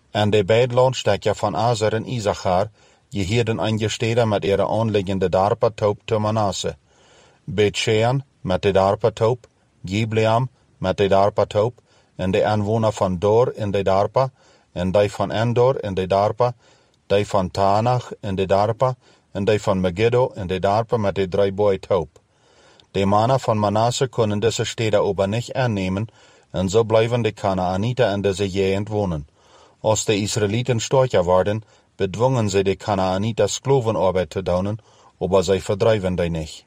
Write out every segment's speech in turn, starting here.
En de beide landstekken van Aser en Issachar, gehierden eingesteden met ihre aanliggende darpa-toop te Manasse. Bet-Shean met de darpa-toop, Gibleam met de darpa-toop, en de aanwoner van Dor in de darpa, en die van Endor in de darpa, die van Tanach in de darpa, en die van Megiddo in de darpa met de 3 boy-toop. De mannen van Manasse kunnen deze steden aber niet aannemen, en zo blijven de Kanaaniter in deze gegend wonen. Als de Israëlieten sterker worden, bedwingen ze de Kanaaniter Sklovenarbeit te doen, aber zij verdrijven die niet.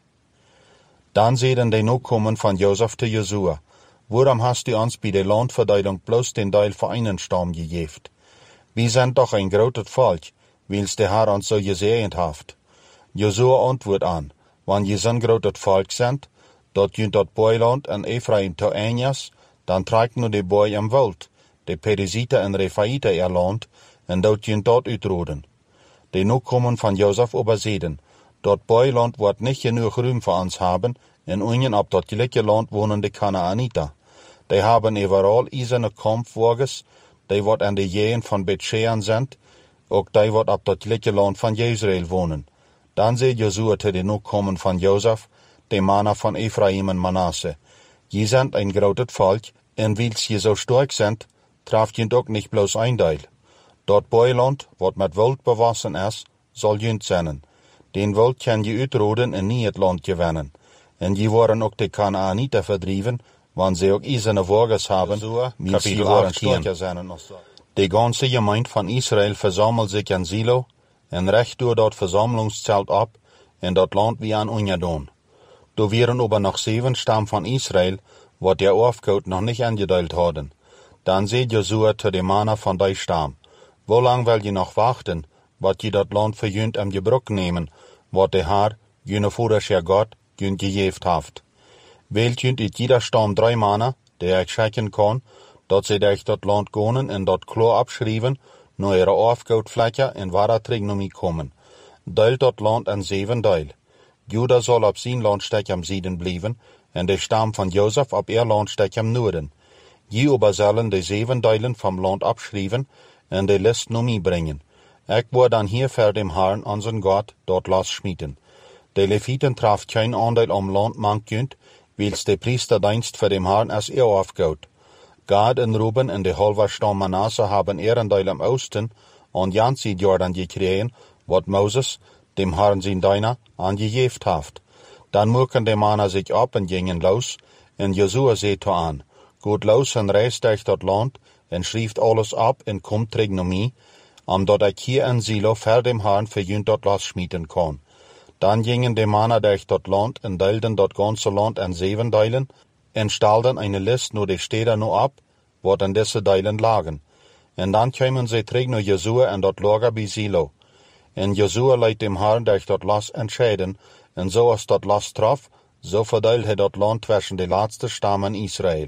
Dan zeiden de Nachkommen van Josef te Josua, waarom hast du ons bij de landverdeling bloos den Teil voor einen Stamm gegeven? Wir sind doch ein großes Volk, wils der Herr uns so gesegnet haft. Josua antwoord aan, wann je zo'n großes Volk sind, dat je dat Boiland en Ephraim te einjas, dan trekt nu de Boi am Wald, de Periziter en Rephaiter ihr Land, en dat je dat uitroden. De Nachkommen van Josef überseden, dat Boiland wordt nicht genug Ruhm für uns haben, in Unien ab dat gelijke Land wonen de Kanaaniter. Die haben überall eiserne Kampfwagens, die wat an de Jehen van Bet-Shean sind, ook die wat ab dat gelijke Land van Israel wonen. Dan zei Josua te de Nachkommen van Josef, de mannen van Ephraim en Manasse, je sind ein großes Volk, en wils je so stark sind, traf je ook nicht bloß ein Teil. Dat Boiland, wat met Wald bewassen is, soll jünt zijn. Den Wald kan je uitroden en niet het land gewinnen. En je worden ook de Kanaaniter verdrieven, wanneer ze ook eiserne Wagens haben, wie sie waren stärker zijn. De ganze Gemeinde van Israël versammelt zich in Silo, en recht door dat Versammlungszelt ab, en dat land wie aan ungedaan. Da wären aber noch 7 Stamm von Israel, wat der Aufgaut noch nicht angedeelt hadden. Dann seht Josua zu dem Mann von die Stamm, wo lang will je noch warten, wat je dat land für jünt am Gebrück nehmen, wat der Herr, jüne Vorderscher Gott, jünt gejeft haft. Wählt jünt in jeder Stamm 3 Männer, der ich schicken kann, dat sie durch dat Land gonen en dat klar abschreiben, nur ihre Aufgautfläche in wahrer Trigonomie kommen. Deilt dat Land an 7 Teil. Juda soll op zijn landsteg am Süden blijven, en de Stamm van Josef op ihr landsteg am Noorden. Je aber zullen de 7 Teilen vom Land abschrijven en de List nomie brengen. Ik word dan hier voor dem Herrn, unseren Gott, dort las schmieden. De Leviten traf kein Anteil am Land mankjünt, wils de Priesterdienst für dem Herrn als ihr aufgaut. Gad en Ruben en de halve Stamm Manasse haben ihren Teil am Osten und ganz Jordan gekregen, wat Moses, dem Herrn sein Diener, angejeft haft. Dann mucken de Männer sich ab und gingen los, en Josua seht an, geht los en reist durch dat Land, en schrieft alles ab en kommt Trigonomie, dat ik hier in Silo für dem Herrn für jünt dat las schmieden kann. Dann gingen de Männer durch dat Land en deilten dat ganze Land in 7 Teilen, en stalden eine List nur de Städte nur ab, wat in diese Teilen lagen. En dann kämen sie terug naar Josua en dat Lager bei Silo. En Josua leidt dem Herrn durch dat Las entscheiden, en so als dat Las traf, so verdeelt hij dat Land zwischen de laatste Stammen Israel.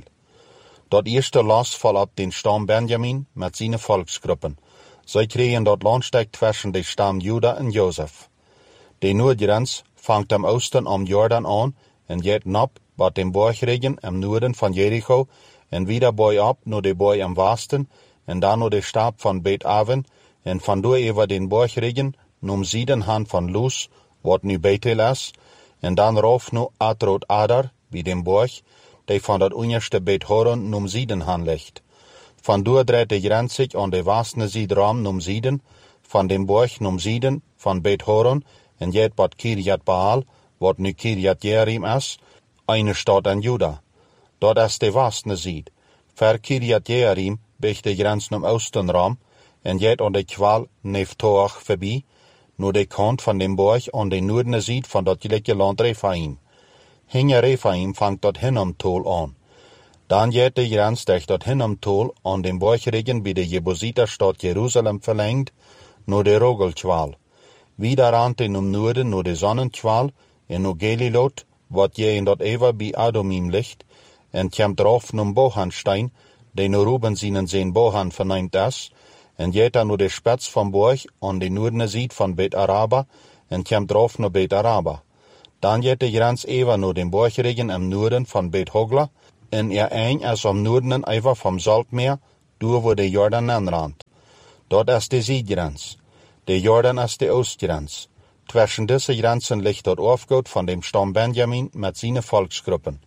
Dat eerste Las val op den Stamm Benjamin met zijn Volksgruppen. Zij kregen dat landsteg zwischen de Stamm Juda en Josef. De Noordgrens vangt am Osten am Jordan aan en geht nab wat dem Borgregen am Noorden van Jericho en wieder boi ab nur de boi am Westen en dan nur de Stab van Bet-Aven en van door over den Borgregen num Südenhand van Luz, wat nu Bethel is, en dan rauf nu Atrot Adar, wie dem Borg, die van dat onderste Bet-Horon num Südenhand ligt. Van door dreht de grens zich aan de westene Südram num Süden, van dem Borg num Süden, van Bet-Horon, en jet bat Kirjat Baal, wat nu Kirjat Jearim is, eine Stadt in Juda. Dat is de westene Süd. Ver Kirjat Jearim begt de grens num Oostenram, en jet aan de kwal Neftoach voorbij, nur de kant van dem Borg aan de noordene Süd van dat gelijke land Rephaim. Hinge Rephaim vangt dat Hinnomtol aan. Dan jet de grens durch dat Hinnomtol aan dem Borgregen bij de Jebusiterstad Jerusalem verlängt, nur de Rogelkwal. Wieder rannte num Norden nur de Sonnenkwal, en nu Gelilot, wat je in dat Ewa bij Adomim ligt, en tjem drauf num Bohanstein, de nu Ruben seinen Seen Bohan verneimt is, en jeta nu de Spitz van Borg aan de noordene Süd van Bet-Araba, en tjem drauf nu Bet-Araba. Dan jet de grens Ewa nu den Borgregen am Noorden van Bet-Hogla, en ein is am Noordenen Ewa vom Saltmeer, door wo de Jordan anrandt. Dort ist die Südgrenz. Der Jordan ist die Ostgrenz. Zwischen diese Grenzen liegt dort aufgeht von dem Stamm Benjamin mit seinen Volksgruppen.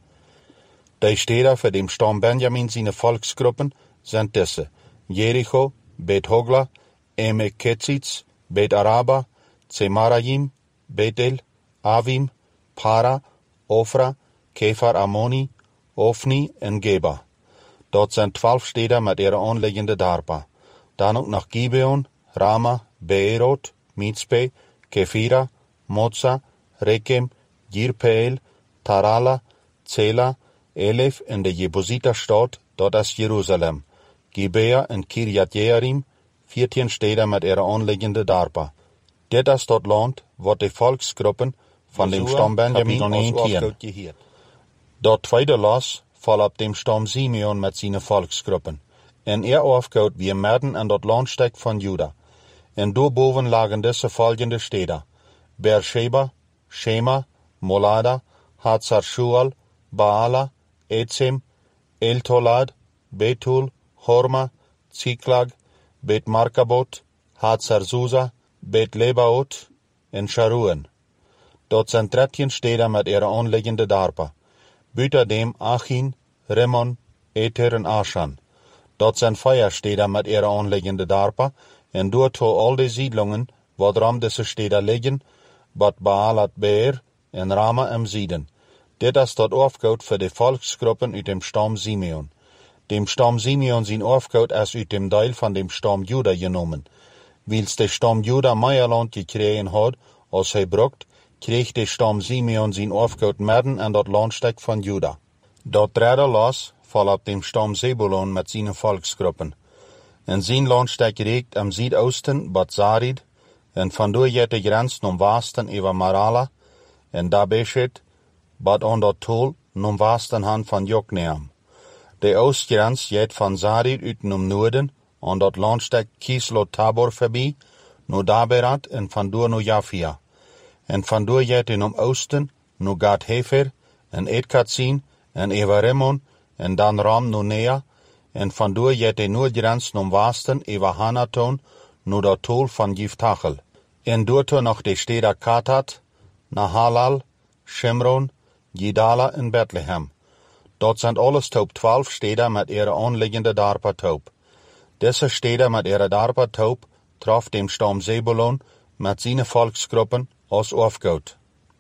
Die Städte für den Stamm Benjamin seine Volksgruppen sind diese: Jericho, Bet Hogla, Emek Ketzitz, Bet Araba, Zemarayim, Bethel, Avim, Para, Ofra, Kephar Ammoni, Ofni und Geba. Dort sind 12 Städte mit ihren anliegenden Darpa. Dann auch nach Gibeon, Rama, Beerot, Mitzpe, Kephira, Moza, Rekem, Jirpeel, Tarala, Zela, Elef in der Jebusiterstadt, dort ist Jerusalem, Gibea und Kirjat Jearim, 14 Städte mit ihrer anliegenden Darpa. Das ist dort Land, wo die Volksgruppen von dem Stamm Benjamin aufgeht. Dort zweite Los voll ab dem Stamm Simeon mit seinen Volksgruppen. En aufgeht wie im Merden an dort Landsteck von Juda. En boven lagen diese folgende Städte: Beersheba, Shema, Molada, Hazar Shual, Baala, Ezem, Eltolad, Betul, Horma, Ziklag, Bet Markabot, Hazar Susa, Bet Lebaot und Sharuen. Dort sind 13 Städte mit ihrer anliegenden Darpa. Büter dem Achin, Rimmon, Ether und Aschan. Dort sind 4 Städte mit ihrer anliegenden Darpa, und dort all die Siedlungen, woran diese Städte liegen, Bad Baalat Beer und Rama im Süden. Das ist dort aufgeht für die Volksgruppen aus dem Stamm Simeon. Dem Stamm Simeon sind aufgeht als aus dem Teil von dem Stamm Juda genommen. Weil's der Stamm Juda Meierland gekriegen hat, als er brucht, kriegt der Stamm Simeon sein aufgeht Merden an dort Landsteck von Juda. Dort dritte Los voll ab dem Stamm Sebulon mit seinen Volksgruppen. En sein Landsteck liegt am Südosten Bad Sarid, en von dort geht die Grenze zum Westen über Marala, en da beschet Bad Ondertol zum Westen han von Jokneam. Die Ostgrenze geht von Sarid üten Norden, an dort Landsteck Kislot Tabor vorbei, no Daberat en von dort no Jafia. En von dort geht Osten, no Gad Hefer, en Edkatzin, en Eva-Rimmon, en dan Ram no Nea, en van dort geht die Nordgrenze zum Westen über Hanaton, no der Tol von Jiftachel. En dort noch die Städte Katat, Nahalal, Shimron, Gidala und Bethlehem. Dort sind alles taub 12 Städte mit ihrer anliegenden Darpa taub. Diese Städte mit ihrer Darpa taub traf dem Stamm Sebulon mit seinen Volksgruppen als aufgeht.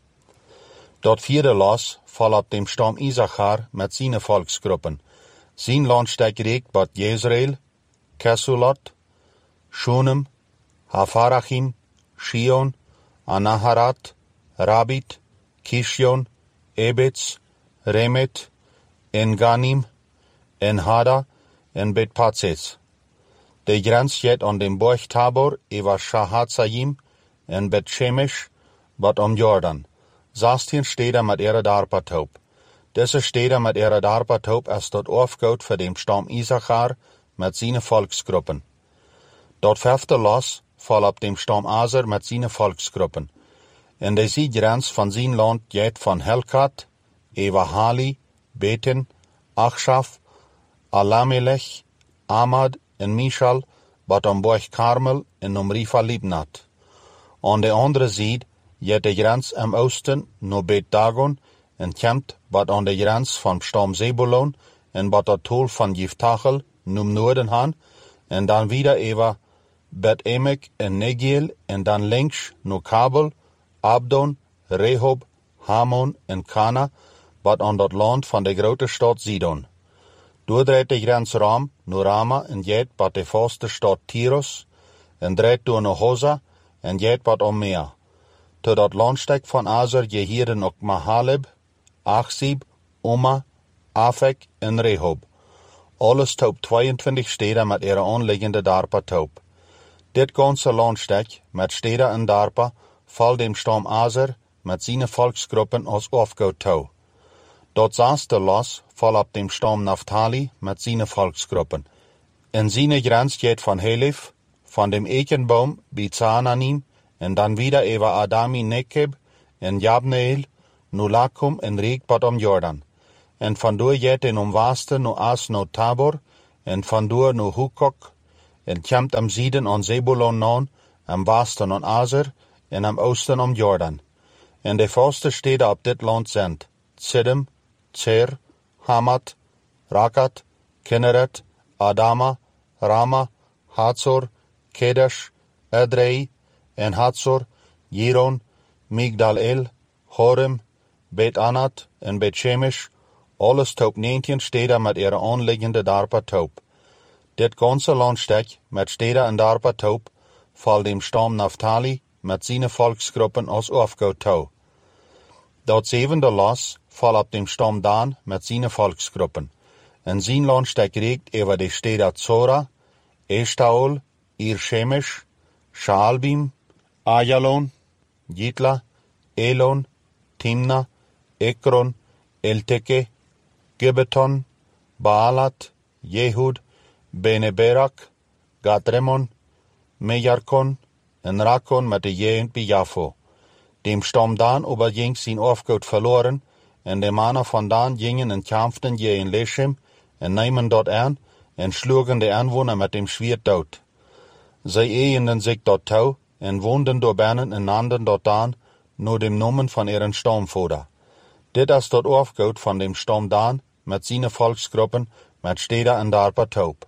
Dort vierte Los voll ab dem Stamm Isachar mit seinen Volksgruppen. Sein Landsteck liegt Bad Jezreel, Kesulot, Shunem, Hafarachim, Shion, Anaharat, Rabit, Kishion, Ebetz, Remet, Enganim, Enhada und Bet-Patzes. Die Grenze geht an dem Berg Tabor über Shahatzayim und Bet-Shemesh, Bad Jordan. 16 Städte mit ihrer Darpa taub. Diese Städte mit ihrer Darpa taub ist dort aufgeht für den Stamm Isachar mit seinen Volksgruppen. Dort 5. Los voll ab dem Stamm Aser mit seinen Volksgruppen. In der Südgrenze von sein Land geht von Helkat, über Hali, Beten, Achshaf, Alamelech, Amad und Mishal, Bad am Berg Karmel und Rifa Libnat. An der anderen Seite geht die Grenze im Osten no Bet Dagon und kommt Bad an der Grenze vom Stamm Sebulon und Bad der Tol von Jiftachel num Norden han und dann wieder über Bet Emek und Negiel und dann links no Kabel, Abdon, Rehob, Hamon und Kana, Bad an das Land von der großen Stadt Sidon. Dordreht die Grenze Ram, no Rama und geht Bad der vorste Stadt Tiros und dreht durch no Hosa und geht Bad am Meer. Zu dat Landsteck von Aser gehören auch Mahaleb, Achsib, Oma, Afek und Rehob. Alles taub 22 Städte mit ihrer anliegenden Darpa taub. Dit ganze Landsteck mit Städten und Darpa fällt dem Stamm Aser mit seinen Volksgruppen als aufgeht tau. Dort 6. Los fällt ab dem Stamm Naphtali mit seinen Volksgruppen. In seine Grenze geht von Helif, von dem Ekenbaum Bizananim, und dann wieder über Adami Nekeb, in Jabneel, Nulakum und Regbad am Jordan. Und von dort geht Westen no As no Tabor, und von dort no Hukok, en komt am Zieden aan Zebulon aan, am Westen aan Aser, en am Oosten om Jordan. En de voorste steden op dit land zijn Siddim, Tser, Hamat, Rakat, Kinneret, Adama, Rama, Hatzor, Kedesh, Edrei, en Hatzor, Jiron, Migdal-El, Horem, Bet-Anat en Bet-Shemesh, alles top 19 steden met ihre aanliggende daarpa top. Dit ganze landstek met steden en daarpa top valt dem stam Naphtali met zijn volksgruppen als afgoed toe. Dat zevende las valt op dem stam Dan met zijn volksgruppen. En zijn landstek reikt over de steden Zora, Eshtaol, Ir-Shemesh, Shaalbim, Ayalon, Jitla, Elon, Timna, Ekron, Elteke, Gibbeton, Baalat, Jehud, Bene-Berak, Gadremon, Mejarkon en Rakon met de jegend bij Jaffo. Dem stam Dan overging zijn afgoed verloren, en de mannen van Dan gingen en kampften in Leshem, en namen dort aan, en sloegen de aanwoner met dem Schwert dood. Zij eenden zich dort toe, en woonden door binnen en nanden dort aan, naar dem nomen van ihren stamvader. Dit is dort afgoed van dem stam Dan, met zijn volksgruppen, met steden en daarpa top.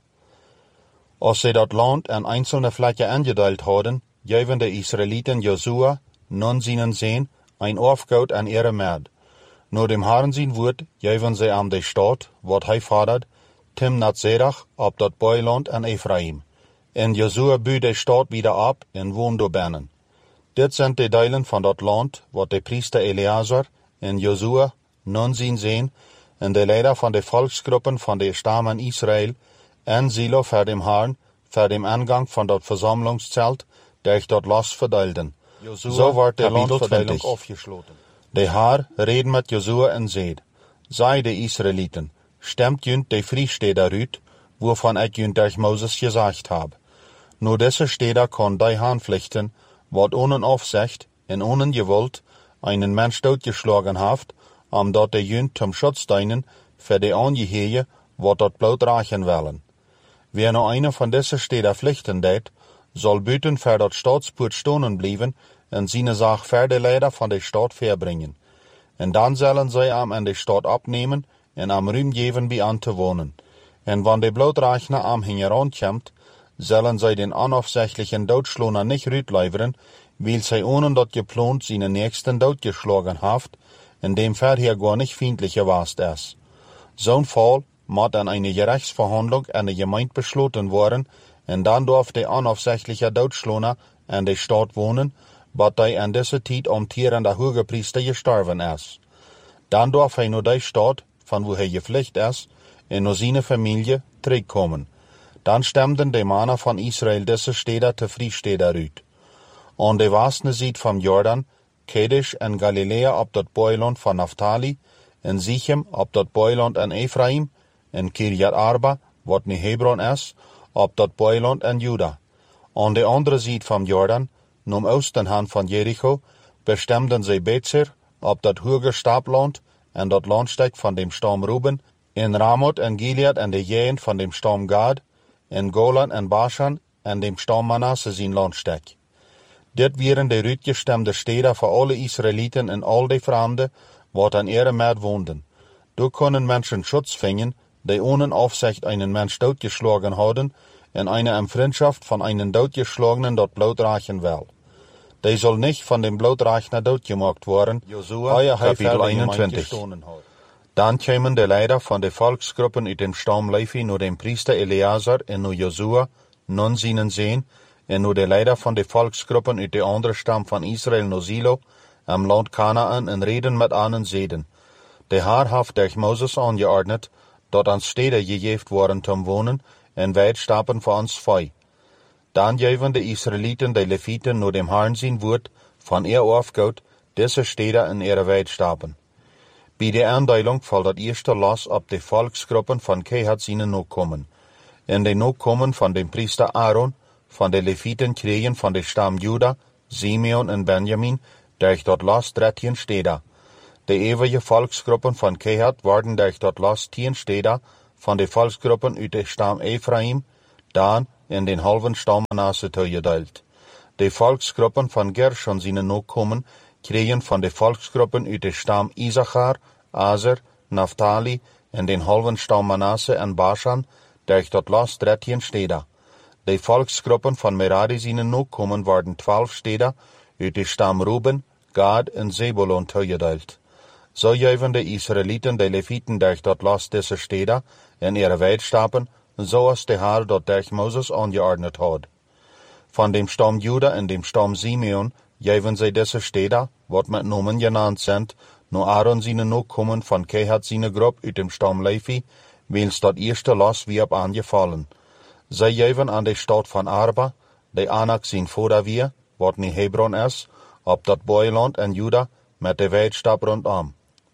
Als zij dat land aan einzelne vlekken aangedeeld hadden, geven de Israëlieten Josua, nun zijn zeen, een afgoed aan ihre merd. Naar dem Herrn zijn woord, geven zij aan de stad, wat hij vadert, Timnat Serach, op dat builand aan Ephraim. En Josua buurt de stad wieder ab en woont door binnen. Dit zijn de delen van dat land, wat de priester Eleazar en Josua, nun zijn zeen, en de leider van de volksgruppen van de stammen Israël, en Silo voor dem Herrn, voor dem aangang van dat verzamelingszelt, durch dat las verdeelden. Zo wordt de landverdeling afgesloten. De Herr reed met Josua en zeid, zij de Israëlieten, stemt junt de Friesteder uit, waarvan ik junt durch Moses gezegd heb. Nur deze steder kon die handvlechten, wat ohne Aufsicht en ohne Gewalt einen Mensch doodgeschlagen heeft, omdat de junt zum Schutz dienen für de Angehörige, wat dat bloot rachen willen. Wer nou eine van deze steder vlechten deed, zal buiten voor dat staatspoort stonen blijven en zijn zaak voor de leider van de stad verbringen. En dan zullen zij hem in de stad opnemen en am ruim geven bij aan te wonen. En wanneer de bloodrachner am hingerankomt, zullen zij den onafsichtlichen doodschloner niet uitleveren, weil zij ohne dat geplant zijn nächsten doodgeschlagen heeft, en dem verher gar nicht vriendlich gewast is. Zo'n Fall moet an eine Gerichtsverhandlung in de Gemeinde besloten worden, en dan darf de onafsichtliche doodschloner in de stad wonen, wat hij in deze tijd amtierende hogepriester gestorven is. Dan darf hij naar de stad, van wo hij gevlucht is, en naar zijn familie terugkomen. Dan stemden de mannen van Israël deze steden te Friesteder uit. Aan de westenzijde van Jordan, Kedesh en Galilea op dat builand van Naphtali, en Sichem op dat builand en Ephraim, en Kirjat Arba, wat nu Hebron is, op dat builand en Juda. Aan de andere zijde van Jordan, nom oostenhand van Jericho, bestemden zij Betzer op dat hoge stapland en dat landstek van dem stam Ruben, in Ramoth en Gilead en de gegend van dem stam Gad, in Golan en Bashan en dem stam Manasse zijn landstek. Dit waren de uitgestemde steden voor alle Israëlieten en al de vreemden, wat aan ihre Merd woonden. Door kunnen mensen Schutz vinden, die ohne Aufsicht einen Mensch doodgeschlagen hadden, en eine in Freundschaft von einen doodgeschlagenen dort bloodrachen will. Die soll nicht von dem Bloodrachner doodgemaakt worden. Josua, Kapitel 21. Dan kwamen de leider van de volksgruppen uit dem stam Levi naar dem priester Eleazar en naar Josua, nun zijn zeen, en naar de leider van de volksgruppen uit de andere stam van Israël naar Silo, am land Kanaan en reden met aan zeden. De Herr heeft durch Moses aangeordnet, dat aan steden gegeven worden te wonen, en wij stappen voor ons vrij. Dan geven de Israëlieten de Levieten naar dem Herrn zijn woord van ihr afgoed, deze steden in ihre weidstappen. Bij de aandeling valt dat eerste las op de volksgruppen van Kehat zijn nakomen. En de nakomen van de priester Aaron, van de Levieten kregen van de stam Juda, Simeon en Benjamin, durch dat las 13 steden. De eeuwige volksgruppen van Kehat worden durch dat las 10 steden van de volksgruppen uit de stam Ephraim, Dan, in den halben Stamm Manasse toegedeeld. De Volksgruppen von Gershon zijn Nachkommen kregen von de Volksgruppen uit de Stamm Issachar, Aser, Naphtali en den halben Stamm Manasse en Bashan, durch tot Los 13 steden. De Volksgruppen von Merari zijn Nachkommen worden 12 steden uit de Stamm Ruben, Gad en Zebulon toegedeeld. Zo geven de Israëlieten de Leviten durch tot Los deze steden en ihre Weidstappen, zoals de Heer dat durch Moses angeordnet had. Von dem Stamm Juda en dem Stamm Simeon geven zij deze steden, wat met nomen genannt sind, nur Aaron zijn Nachkommen von Kehat zijn groep uit dem Stamm Levi, wils dat eerste Los wie op aangevallen. Zij geven aan de stad van Arba, de Anak zijn vader weer, wat nu Hebron is, op dat Boeiland en Juda met de Weidstap rondom.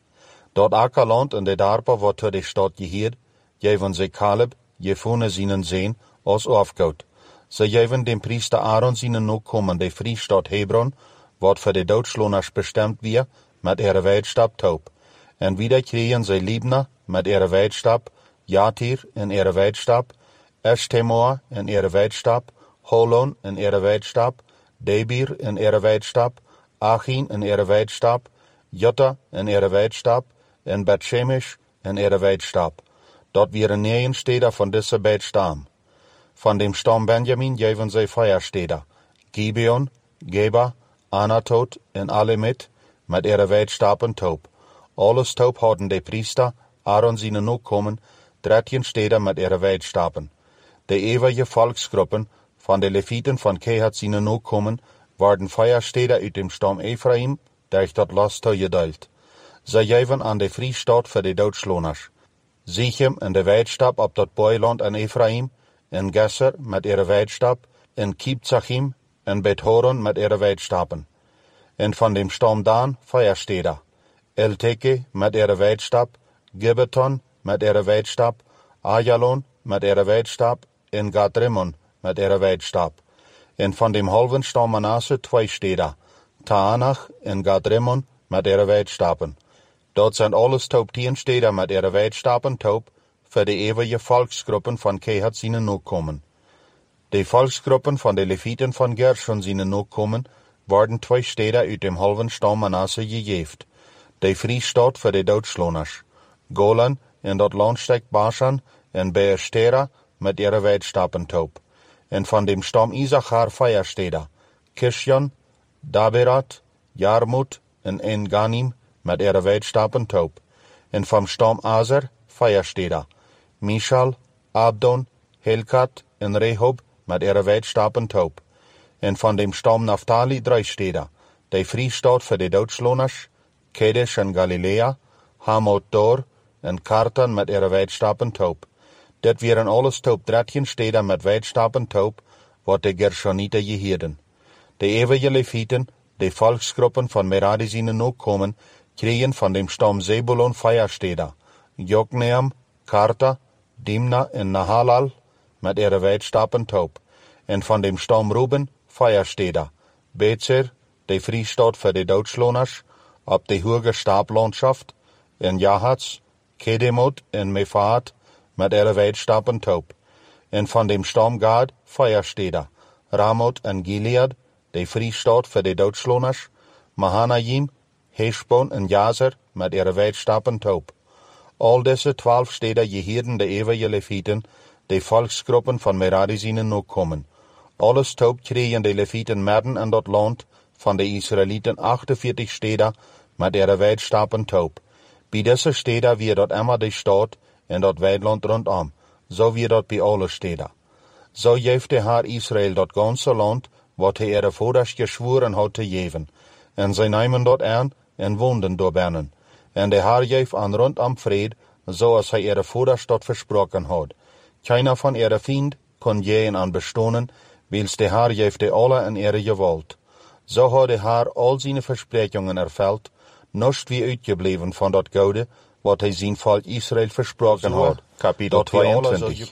Dat Ackerland en de Darpa wat tot de stad geheerd, geven zij Caleb, Jefune zijn zeen, als afgoed. Zij geven dem priester Aaron zijn Nachkommen de Friestad Hebron, wat voor de doodsloners bestemd weer, met ihre Weidstap taub. En wieder kregen zij Libna met ihre Weidstap, Jatir in ihre Weidstap, Eshtemoa in ihre Weidstap, Holon in ihre Weidstap, Debir in ihre Weidstap, Achin in ihre Weidstap, Jotta in ihre Weidstap, en Bethshemesh in ihre Weidstap. Dat waren 9 steden van deze Weidstamm. Von dem Stamm Benjamin geven zij Feiersteder, Gibeon, Geba, Anatot en Alemit, met ihre Weidstappen taub. Alles taub hadden de priester, Aaron zijn Nachkommen, 13 steden met ihre Weidstappen. De ewige Volksgruppen von de Leviten von Kehat zijn Nachkommen waren Feiersteder uit dem Stamm Ephraim, durch dat Los toegedeeld. Zij geven aan de Friestad voor de doodsloners. Sichem en de Weidstap op dat Boeiland en Ephraim, en Gesser met ihre Weidstap, en Kibzachim en Bet-Horon met ihre Weidstappen. En van dem Stamm Dan Feiersteder, Elteke met ihre Weidstap, Gibbeton met ihre Weidstap, Ajalon met ihre Weidstap, en Gadrimmon met ihre Weidstap. En van dem halben Stamm Manasse 2 steden, Taanach en Gadrimmon met ihre Weidstappen. Dat zijn alles taub 10 steden met ihre Weidstappen taub, für de ewige Volksgruppen von Kehat zijn Nachkommen. De Volksgruppen von de Leviten von Gershon zijn Nachkommen worden 2 steden uit dem halben Stamm Manasse gegeven. De Friestad für de doodsloners. Golan in dat Landstek Bashan en Beerstera met ihre Weidstappen taub. En van dem Stamm Issachar Feiersteder, Kishjon, Daberat, Jarmut en En-Ganim met ihre Weidstappen taub. En vom Stamm Aser Feiersteder, Mishal, Abdon, Helkat en Rehob met ihre Weidstappen taub. En van dem Stamm Naphtali 3 steden, de Friestad voor de doodsloners, Kedesh en Galilea, Hamot Dor en Kartan met ihre Weidstappen taub. Dat waren alles taub 13 steden met Weidstappen taub, wat de Gershonieten geheerden. De ewige Leviten, de Volksgruppen von Merari zijn Nachkommen, kregen van dem Stamm Zebulon Feiersteder, Jokneam, Karta, Dimna en Nahalal met ihre Weidstappen taub. En van dem Stamm Ruben Feiersteder, Bezer, de Friestad voor de doodsloners, op de hoge Staplandschaft, en Jahats, Kedemot en Mefaat met ihre Weidstappen taub. En van dem Stamm Gad Feiersteder, Ramoth en Gilead, de Friestad voor de doodsloners, Mahanaim, Heshbon en Jazer met ihre Weidstappen taub. Al deze 12 steden geheerden de ewige Leviten, de Volksgruppen von Merari zijn Nachkommen. Alles taub kregen de Leviten midden in dat land van de Israëlieten 48 steden met ihre Weidstappen taub. Bij deze steden wie dat immer de stad en dat weidland rondom, zo wie dat bij alle steden. Zo geeft de Heer Israël dat ganze land, wat hij ihre vaders geschworen had te geven, en zij nemen dat aan en woonden daarbinnen. En de Heer geeft aan rondom vrede, zoals hij ihre vaders dat versproken had. Keiner van ihre vriend kon je aan bestonen, wils de Heer geeft de alle in ihre gewalt. Zo had de Heer al zijn versprechungen erfüllt, nicht wie uitgebleven van dat Goude, wat hij zijn volk Israël versproken had. Kapitel 22.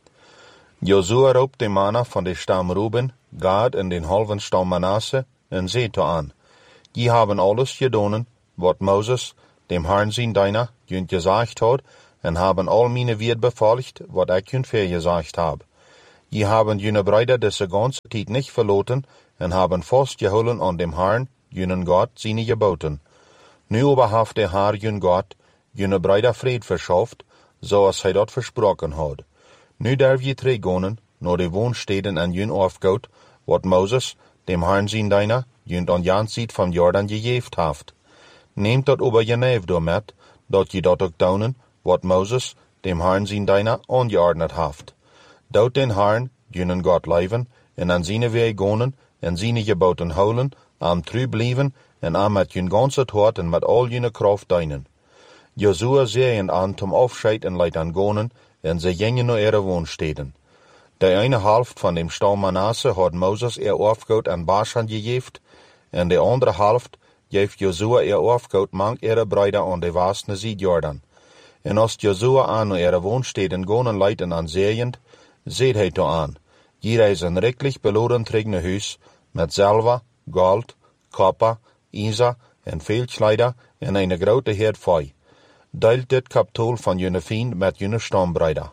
Josua roept de mannen van de stam Ruben, Gad en den halven stam Manasse, en zegt aan: Je haben alles gedaan, wat Moses, dem Herrn zijn Diener, junt gezegd had, en haben al meine Wert befolgt, wat ik junt vergesagt hab. Je haben jene Brüder diese ganze Zeit nicht verloren und haben festgehalten an dem Herrn, jenen Gott, seine Geboten. Nu aber haft der Herr, jenen Gott, jene Brüder Fried verschafft, so als dort versprochen hat. Nu darf je teruggaan naar de woonsteden en jun afgoed, wat Moses, dem Herrn zijn deiner, jun an jan ziet van Jordan gegeven haft. Nehmt dat over je neef door met, dat je dat ook doen, wat Moses, dem Herrn zijn deiner, angeordnet haft. Dout den Herrn, junen Gott leven, en aan zijn weg gaan, en zijn geboten houden, am trouw blijven, en am met jun ganse hart en met al june kracht dienen. Josua zeeën aan zum afscheid en leidt aan gonen, en ze gingen naar ihre woonsteden. De eine Hälfte van dem stam Manasse had Moses afgoed aan Bashan gegeven, en de andere Hälfte geeft Josua afgoed mank ihre Brüder aan de westelijke zijde Jordan. En als Josua aan naar ihre woonsteden gonen leidt en aan zeeënd, zeet hij toe aan. Hier is een rijkelijk beloden trägende huis, met zilver, gold, kopper, ijzer en veel kleider en een grote herd vee. Deilt dit kapitol van jene vriend met jene stambrüder.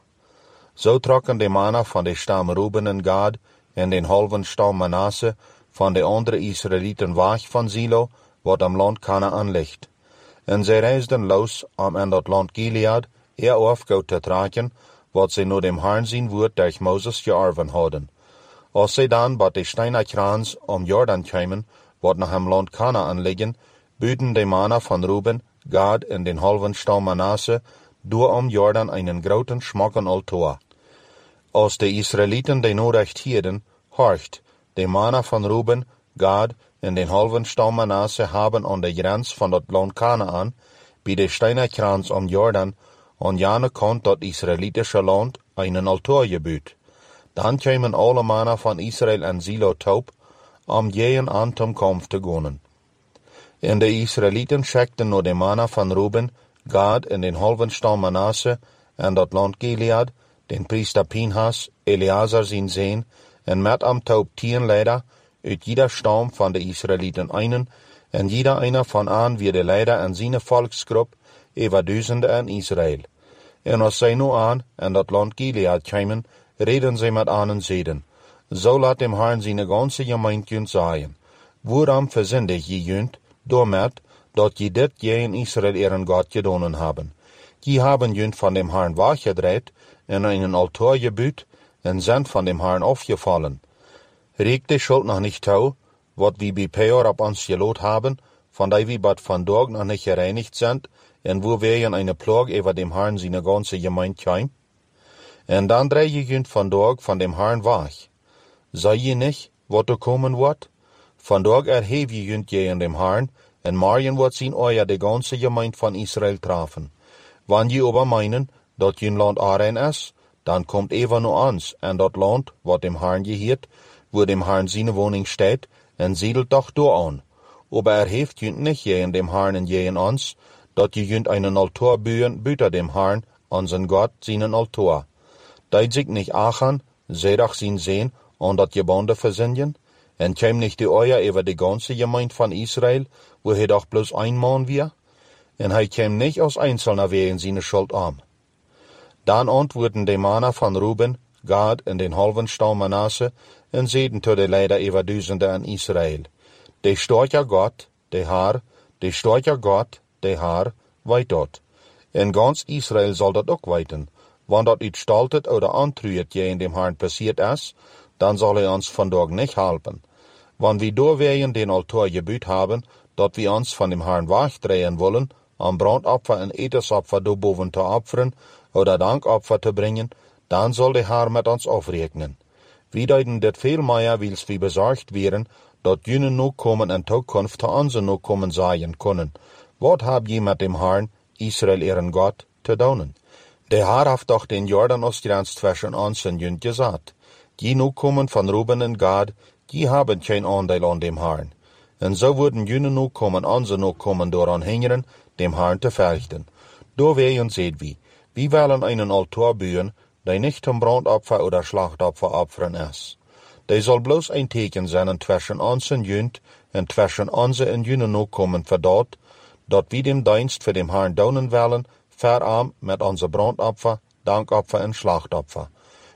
Zo trokken de mannen van de stam Ruben en Gad en den halven stam Manasse van de andere Israëlieten weg van Silo, wat am land Kanaan ligt. En zij reisden los om in dat land Gilead afgoed te trekken, wat zij naar dem Herrn zijn woord durch Moses geërven hadden. Als zij dan bij de steinerkrans om Jordan kwamen, wat nach hem land Kanaan liggen, büten de mannen van Ruben, Gad en den halven stam Manasse door om Jordan einen groten schmakken altor. Als de Israëlieten de norecht hielden, horcht, de mannen van Ruben, Gad en den halven stam Manasse haben aan de grens van dat land Kanaan, bij de steinerkrans om Jordan, aan jene kant dat Israëlitische land, einen altor gebuut. Dan kwamen alle mannen van Israël en Silo taub, om jeen aan zum Kampf te gaan. En de Israëlieten schickten naar de mannen van Ruben, Gad en den halven stam Manasse en dat land Gilead, den priester Pinhas, Eleazar zijn zoon, en met am taub 10 leider, uit jeder stam van de Israëlieten einen, en jeder einer van aan wie de leider en zijn volksgroep, over duizenden in Israël. En als zij nu aan en dat land Gilead kwamen, reden zij met aan en zeiden, zo laat dem Herrn zijn ganze gemeente zeggen, waarom verzendig je junt, doormet, dat je dit je in Israël ihren Gott gedonen haben. Je haben junt van dem Herrn weggedreht en einen altar gebuut en zijn van dem Herrn afgevallen. Regt de schuld nog niet toe, wat we bij Peor op ons geloot haben, van die we bad vandaag nog niet gereinigt sind, en wo wir in eine Plage über dem Herrn seine ganze Gemeinde heim. En dan drei je junt vandaag van dem Herrn weg. Sei je nicht, wat er kommen wird? Vandaag erheb je junt je in dem Herrn, en morgen wird zien euer de ganze Gemeinde van Israël treffen. Wann je aber meinen, dat je land arein is, dan kommt even nur ans, en dat land, wat dem Herrn gehört, wo dem Herrn seine Wohnung steht, en siedelt doch door an. Aber erhebt junt nicht je in dem Herrn en je in ans, dat je junt einen altar bühen, büter dem Herrn, unseren Gott, seinen altar. Deit sich nicht achan, seh doch sin sehen, an dat je Bande versinjen, en käm nicht die Euer über die ganze Gemeinde von Israel, wo he doch bloß ein Mann wir, en he käm nicht aus einzelner wegen seine Schuld arm. Dan antworten die Männer von Ruben, Gad en den halben Stamm Manasse, en zeiden zu de Leider über Duizenden in Israel. De starke Gott, de Herr, de starke Gott, de Herr, weit dort. En ganz Israel soll dat ook weten. Wann dat iets staltet oder antruet je in dem Herrn passiert is, dan zal hij ons vandaag nicht helpen. Wann wir doorwegen den Altar gebuut haben, dat wir uns von dem Herrn wegdrehen wollen, am Brandopfer en Etesopfer daarboven te opferen oder Dankopfer te bringen, dan zal de Herr met ons afrekenen. Wir deuten dit veel meer, wils wir bezorgd wären, dat jene nu kommen in Toekomst te onze nu kommen sagen können. Wat hab je met dem Herrn, Israel ihren Gott, te doen? Der Herr hat doch den Jordan ausgrenzt zwischen uns und jünt gesagt. Die nu kommen von Ruben und Gad, die haben kein Anteil an dem Herrn. Und so würden jene nu kommen, onze nu kommen daran hingern, dem Herrn zu fürchten. Da wehen seht wie wollen einen Altar bühen, der nicht zum Brandopfer oder Schlachtopfer opfern ist. Der soll bloß ein Teken sein zwischen uns und jünt, und zwischen uns und jene nu kommen verdort, dat wir dem Dienst für dem Herrn donen wollen, verarm mit unser Brandopfer, Dankopfer und Schlachtopfer.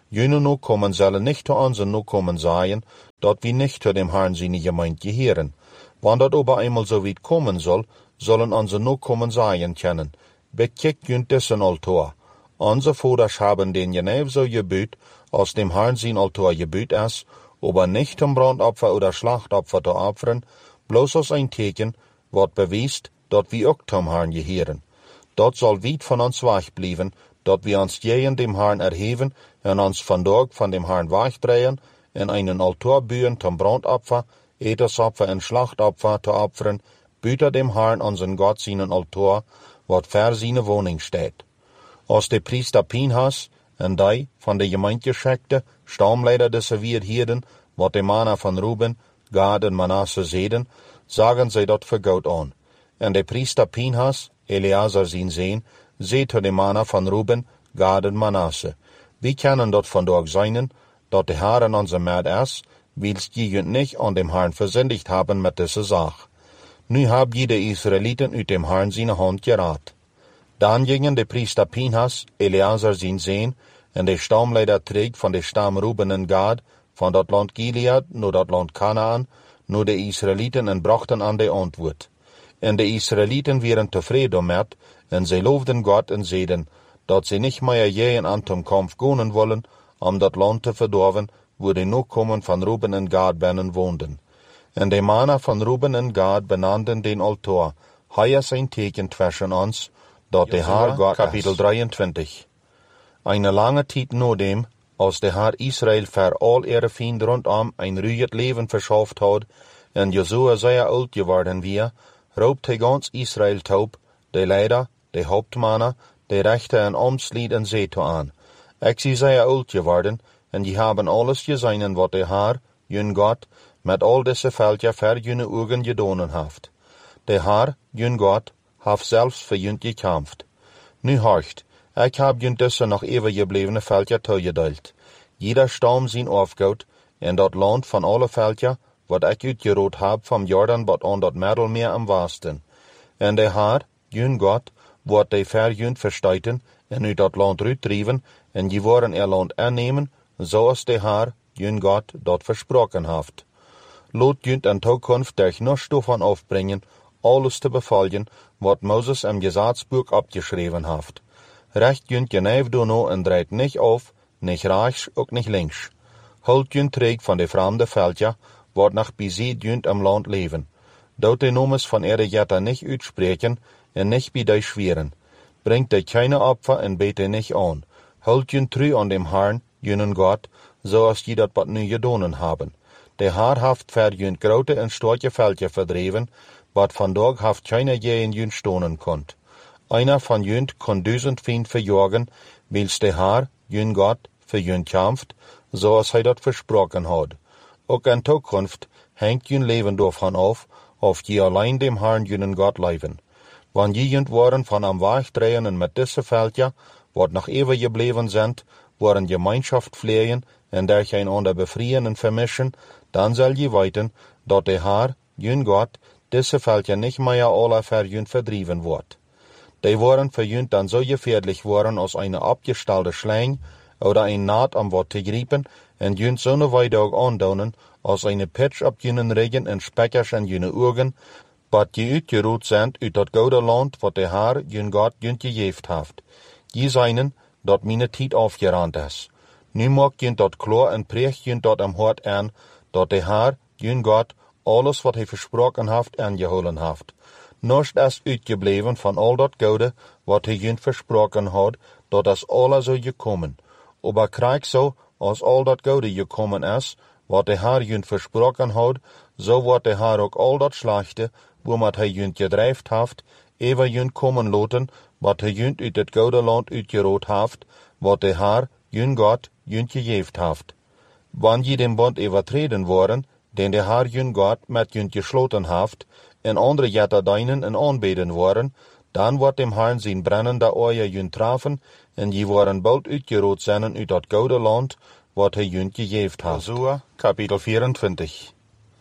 Jene Nachkommen sollen nicht zu unseren Nachkommen sein, dort wir nicht zu dem Herrn seine Gemeinde gehören. Wann dort aber einmal so weit kommen soll, sollen unsere Nachkommen sein können. Bekickt jünt dessen Altar. Unsere Vaters haben den Genev so gebüht, aus dem Herrn sein Altar gebüht ist, aber nicht um Brandopfer oder Schlachtopfer zu opfern, bloß als ein Teken, wat beweist, dort wir auch zum Herrn gehören. Dort soll weit von uns wegbleiben, dort wir uns jähen dem Herrn erheben und uns vandaag von dem Herrn wegdrehen, in einen Altar bühen zum Brandopfer, Etersopfer und Schlachtopfer zu opfern, büter dem Herrn unseren Gott seinen Altar, wat ver seine Wohnung steht. Als der Priester Pinhas und die von der Gemeinde geschickte Stammleiter des Hirden, wat die Männer von Ruben, Gad und Manasse sehen, sagen sie dort für Gott an. Und der Priester Pinhas, Eleazar sein Sohn, seht zu den Männer von Ruben, Gad und Manasse. Wir können dort von dort sein, dort der Herr in unser Merd ist, willst die nicht an dem Herrn versündigt haben mit dieser Sache. Nu habt ihr die Israeliten uit dem Herrn seine Hand gerat. Dann gingen der Priester Pinhas, Eleazar sein Sohn, und der Stammleiter trägt von der Stamm Ruben und Gad, von dort Land Gilead, nur dort Land Kanaan, nur die Israeliten und brachten an die Antwort. Und die Israeliten waren zufrieden damit, und sie lobten Gott und seiden, dass sie nicht mehr je an zum Kampf gehen wollen, das Land zu verdorben, wo die Nachkommen von Ruben und Gad binnen wohnten. Und die Männer von Ruben und Gad benannten den Altar, hier ist ein Teken zwischen uns, dort der Herr Gott Kapitel 23. Eine lange Zeit nach dem, als der Herr Israel für all ihre Feinde rundum ein ruhiges Leben verschafft hat, und Josua sehr alt geworden war, raubt ganz Israel taub, die Leiter, die Hauptmänner, die Rechter und Amtslied und Seto an. Ich sie sehr alt geworden, und die haben alles gesehen, was der Herr, jün Gott, mit all diese Völker für jüne Augen gedonen haft. Der Herr, jün Gott, haft selbst für jünt gekämpft. Nu horcht, ich hab jünt diese noch ewig gebliebene Völker zugeteilt. Jeder Stamm sein aufgaut, in dat Land von alle Völker, wat ich uitgerot hab vom Jordan bat an dat Mittelmeer am Westen. En der Herr, jün Gott, wat die verjünt versteiten, en uit dat Land uitdrieven, en die waren ihr Land annehmen, so als der Herr, jün Gott, dat versprochen haft. Lot jünt in Zukunft durch nichts davon aufbringen, alles zu befolgen, wat Moses im Gesetzbuch abgeschrieben haft. Recht jünt genäv dono en dreht nicht auf, nicht rechts, auch nicht links. Holt jünt trägt von de fremde Völker, wat nach besied jünt am Land leben. Dort de Nomes von ihre Jetter nicht uitspreken, en nicht bei de schweren. Bringt de keine Opfer en bete nicht an. Holt jünt treu an dem Herrn, jünen Gott, so als die dat wat nu gedonen haben. Der Herr haft ver jünt grote en starke Völker verdreven, wat vandaag haft keiner je in jünt stonen konnt. Einer von jünt kon 1000 Fiend verjagen, wils der Herr, jün Gott, für jünt kämpft, so als dat versprochen hat. Auch in Zukunft hängt jün Leben davon auf die allein dem Herrn jünen Gott leben. Wann die jünt waren von am Weg drehen und mit diese Völker, wat noch ewig geblieben sind, waren Gemeinschaft pflegen und durch einander befrieren und vermischen, dann soll je weiten, dat der Herr, jün Gott, diese Völker nicht mehr alle für jünt verdrieben wird. Die waren für jünt dann so gefährlich worden als eine abgestellte Schlange oder ein Naht am Wort zu griepen und jünt so eine Weide auch andaunen, als eine Pitsch ab jünen Regen und Speckers an jüne Augen, bat die uitgeruht sind uit dat goude Land, wat der Herr, jün Gott, jünt gejeft haft. Die seinen, dat meine Tiet aufgerannt ist. Nu mag jünt dat klar en precht jünt dat am Hort an, dat der Herr, jün Gott, alles wat hij versprochen haft, angeholen haft. Nichts ist uitgebleven von all dat Goude, wat hij jünt versprochen hat, dat is alle so gekommen. Aber krieg so, als all dat Goude gekommen ist, wat der Herr jünt versprochen hat, so wird der Herr auch all dat Schlechte, womit hij jünt gedreift haft, ever jünt kommen loten, wat hij jünt uit het Goude Land uitgeroot haft, wat der Herr, jün Gott, jünt gejeft haft. Wann je den Bund übertreten worden, den der Herr jün Gott mit jünt geschloten haft, en andere jetter deinen en aanbeden worden, dann wird dem Herrn sein brennender Euer jünt trafen, en je worden bald uitgeroot zijn uit dat Goude Land, wat hij jünt gejeft haft. Josua, Kapitel 24.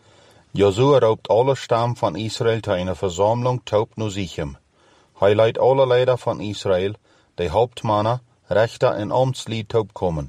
Josua raubt alle Stamm von Israel zu einer Versammlung taub nur sichem. Hij leidt alle Leiter von Israel, die Hauptmänner, Rechter en Amtslied taub kommen.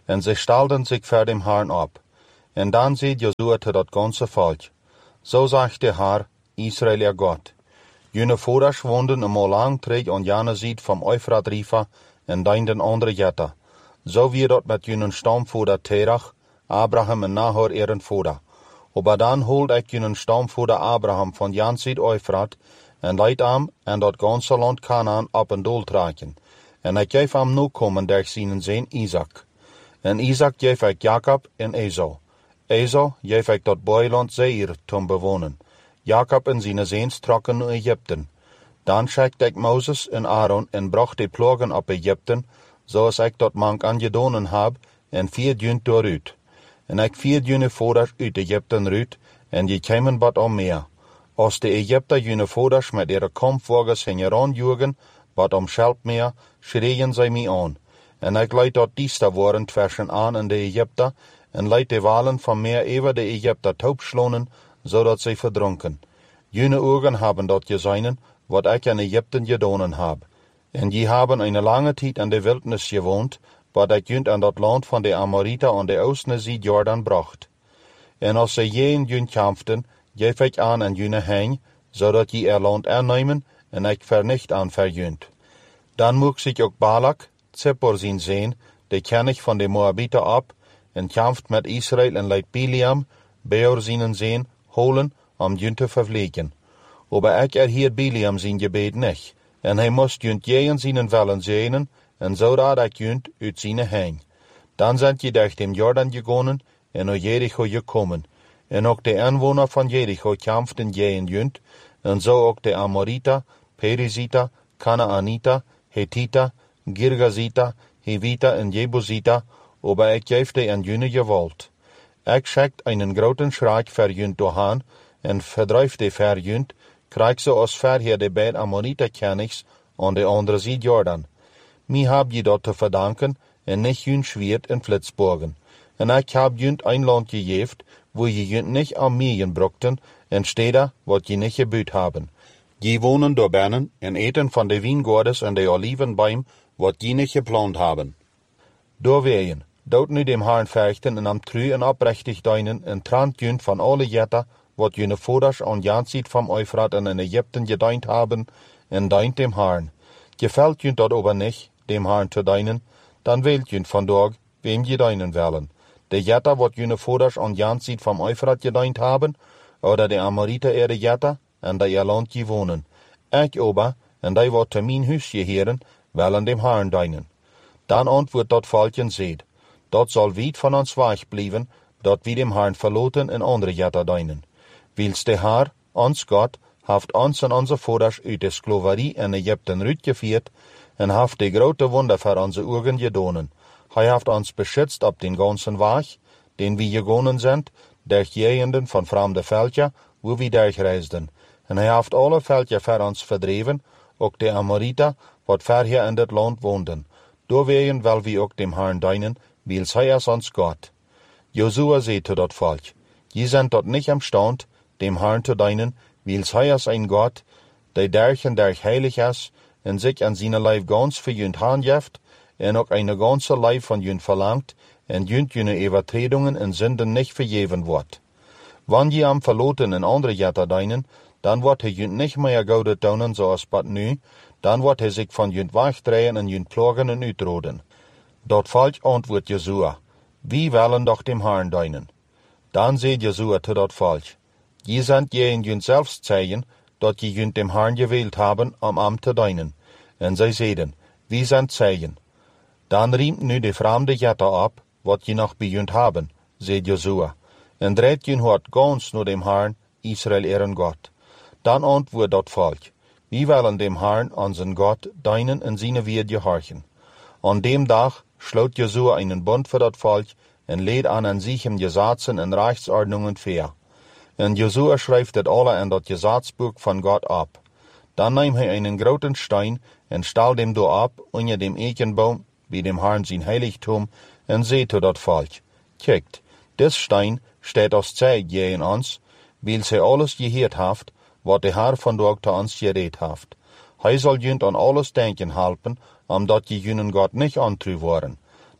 en sie stalden sich vor dem Herrn ab. En dann seht Josua zu dat ganze Volk. So sagt der Herr, Israel ihr Gott. Jene Voders woonden eenmaal lang terug aan jane ziet vom Euphrat River en deinden andere Jetter. So wie dat met jenen stamvoder Terach, Abraham en Nahor ihren Voder. Aber dann holt ik jenen stamvoder Abraham von jan ziet Euphrat en leidt am en dat ganze land Kanaan op en doel traken. En ik geef am nu komen der zijn zeen Isaac. En Isaac geef ik Jacob en Esau. Esau geef ik dat boeiland Seir zum bewonen. Jacob en zijn zeens trokken naar Egypten. Dan schikte ik Moses en Aaron en bracht die plogen op Egypten, zoals ik dat mank aangedonen heb, en 4 junt dooruit. En ik 4 june voders uit Egypten ruit, en die kwamen wat om meer. Als de Egypter june voders met ihre kampfwagens hingen aanjugen, wat om schelp meer, schreien zij mij aan. En ik leid dat diester waren twerschen aan in de Egypter, en leid de walen van meer over de Egypter taubschlonen, zodat zij verdronken. Jene ogen hebben dat gezien, wat ik in Egypten gedonen heb. En die hebben een lange tijd in de wildnis gewoond, wat ik junt aan dat land van de Amoriter aan de oostene zee Jordan bracht. En als ze je in junt kampften, geef ik aan en jene heen, zodat je er land aannemen, en ik vernicht aan verjunt. Dan moek zich ook Balak, Zippor zijn zeen, de kennig van de Moabiter op, en kampft met Israël en leidt Biliam, Beor zijn zeen, holen, om junt te vervleken. Aber ik hier Biliam zijn gebed niet, en hij moest junt jeen zijn wellen zenen, en zodat ik junt uit zijn heen. Dan zijn je durch dem Jordan gegonnen, en naar Jericho gekomen. En ook de aanwoner van Jericho kampften jeen junt, en zo ook de Amoriter, Periziter, Kanaaniter, Hethiter, Girgaziter, Heviter en Jebusiter, aber ik geef de aan june gewalt. Ik schickt einen groten schrik ver junt doorhaan, en verdrijft de ver junt, krijg ze als verheer de beide Amoriter kennigs aan de andere zee Jordan. Mi hab je dat te verdanken, en niet junt schwiert in Flitsburgen. En ik heb junt een land gegeven, wo je junt niet aan Milien brokten, en steden wat je niet gebuut hebben. Je wonen door binnen en eten van de wijngaarden en de olivenboom, wat je niet geplant hebben. Doorwegen, dood nu dem Herrn vechten en am true en oprechtig deinen en trant junt van alle jetter, wat jene voders aan Jansiet vom Euphrat en in Egypten gedeint haben, en deint dem Herrn. Gefällt junt dat aber nicht, dem Herrn te deinen, dan wählt junt vandaag, wem je deinen willen. De jetter, wat jene voders aan Jansiet vom Euphrat gedeint haben, oder de Amoriter ihre jetter, en dat ihr land je wonen. Ik aber, en die wat te mijn huis geheren, willen dem Herrn deinen. Dan antwoord dat volkjen zeed, dat zal weit van ons weg blijven, dat wie dem Herrn verloten en andere jetter deinen. Wils de Herr, ons God, heeft ons en onze voders uit de skloverie in Egypten uitgevierd, en heeft de grote wonder voor onze ogen gedonen. Hij heeft ons beschützt op den ganzen weg, den we gegonnen zijn, durch jegenden van vreemde veldje, wo we durchreisden. En hij heeft alle veldje voor ons verdreven, ook de Amoriter, wat verher in dit land woonden. Doorwegen wel we ook dem Herrn deinen, wils hij is ons God. Josua zei zu dat volk, je zijn tot niet imstand, dem Herrn te deinen, wils hij is ein God, die durch heilig is, en zich aan zijn lijf gans voor junt handjeft, en ook eine ganze lijf van junt verlangt, en junt june overtredungen en zinden niet vergeven wordt. Wanneer je am verloten en andere jetter deinen, dan wordt hij junt niet meer gouden tonen zoals wat nu, dan wordt hij zich van junt wegdrehen en junt plagen en uitroden. Dat volk antwoordt Josua, wie willen doch dem Herrn deinen? Dan zei Josua zu dat volk, je zijn je in junt selbst zeigen, dat je junt dem Herrn gewählt haben, am te deinen. En zij zeiden, wie zijn zeigen? Dan riemt nu de vreemde jetter op, wat je nog bij junt haben, zei Josua, en dreht junt hart gans naar dem Herrn, Israel ihren Gott. Dan antwoordt dat volk, wie willen dem Herrn, unseren Gott, deinen en zijn Wert gehorchen. An dem Tag schloot Josua einen Bund für dat Volk en leed an sich im Gesetzen en Rechtsordnungen fair. En Josua schreibt het alle in dat Gesetzbuch von Gott ab. Dann nahm hij einen groten Stein en stal dem do ab, unter dem Eichenbaum, wie dem Herrn sein Heiligtum, en zei zu dat Volk, kijkt, des Stein steht als Zeig gegen ons, weil hij alles geheerd haft, wat de Herr van Dag te ons gereed haft. Hij zal junt an alles denken helpen, omdat je junen Gott nicht antru worden.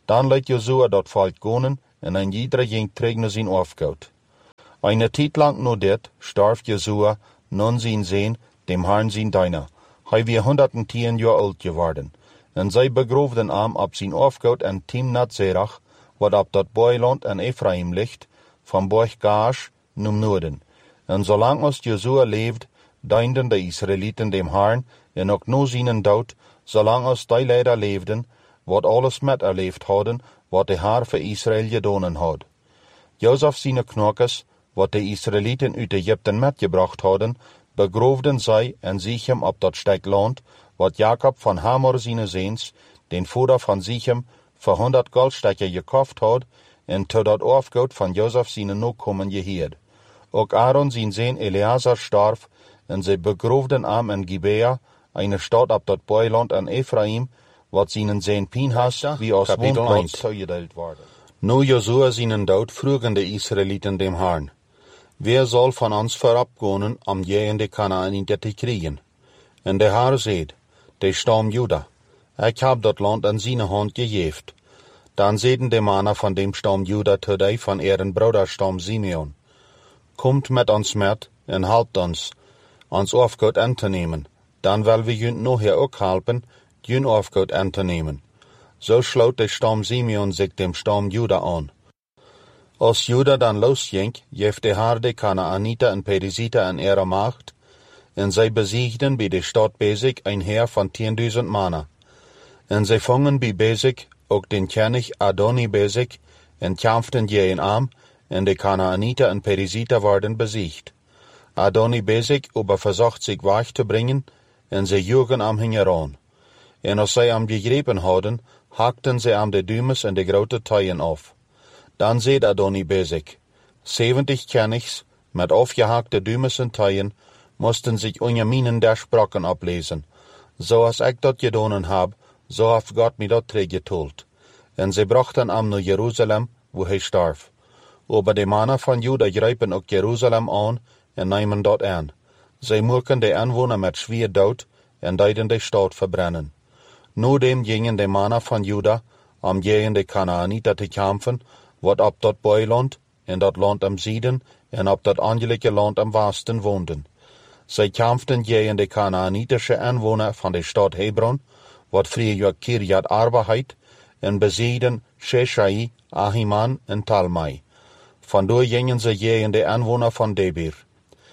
Dan leidt Josua dat Volk gonen, en ein jeder ging trägt sein Aufgaut. Eine Zeit lang nur dit, starf Josua, nun sein Sehn, dem Herrn sein Deiner. Hij wie 110 Jahre alt geworden. En zij begroefden am ab sein Aufgaut en Timnat Serach, wat ab dat Boiland en Ephraim ligt, van Borch Gaash num Noorden. En zolang als Josua leeft, dienden de Israëlieten dem Herrn, en ook no seinen dood, zolang als die leider leefden, wat alles met erleefd hadden, wat de Heer voor Israël gedonen had. Jozef zijn knokes, wat de Israëlieten uit Egypten metgebracht hadden, begroefden zij en Sichem op dat stuk land, wat Jacob van Hamor zijn zeens, den vader van Sichem, voor 100 goldstukken gekocht had, en tot dat Aufgoud van Jozef zijn nakomen geheerd. Ook Aaron zijn zoon Eleazar starf, en zij begroefden am in Gibea, eine stad op dat Boiland aan Ephraim, wat zijn zoon Pinhas, wie als woonplaats toegedeeld worden. Nu Josua zijn dood vroegen de Israëlieten dem Herrn, wer soll van ons vorabgonen om je de Kanaanieten te kriegen? En de Heer zeid, de stam Juda, ik heb dat land in zijn hand gegeven. Dan zeiden de mannen van dem stam Juda te die van ihren broederstam Simeon, komt met ons met en helpt ons Aufgoud aan te nemen. Dan wil we jullie nog hier ook helpen, jullie Aufgoud aan te nemen. Zo sloot de stam Simeon zich dem stam Juda aan. Als Juda dan losging, geeft de Heer de Kanaaniter en Periziter in ihre macht, en zij besiegden bij de stad Bezek een heer van 10.000 mannen. En zij vangen bij Bezek ook den König Adoni Bezek en kämpften je aan, en de Kanaaniter en Periziter worden besiegt. Adoni Bezek aber versucht zich weg te brengen, en zij joegen am hingeran. En als zij am gegrepen hadden, hakten zij am de duimes en de grote tuien af. Dan zeid Adoni Bezek, 70 Königs met aufgehaakte duimes en tuien moesten zich onder minen der Sprachen ablezen. Zoals ik dat gedonen heb, zo heeft God mij dat teruggetold. En zij brachten am naar Jeruzalem, wo hij starf. Aber de mannen van Juda grijpen ook Jeruzalem aan en nemen dat aan. Zij moeken de aanwoner met zwier dood en deiden de stad verbrennen. Nudem gingen de mannen van Juda om tegen de Kanaaniter te kämpfen, wat op dat Boiland, en dat land am Zuiden, en op dat angelijke land am Westen woonden. Zij kämpften tegen de Kanaanitische aanwoner van de stad Hebron, wat vroeger Kirjat Arba heet, en besiegden Sheshai, Ahiman en Talmai. Vandoor gingen ze tegen de aanwoner van Debir.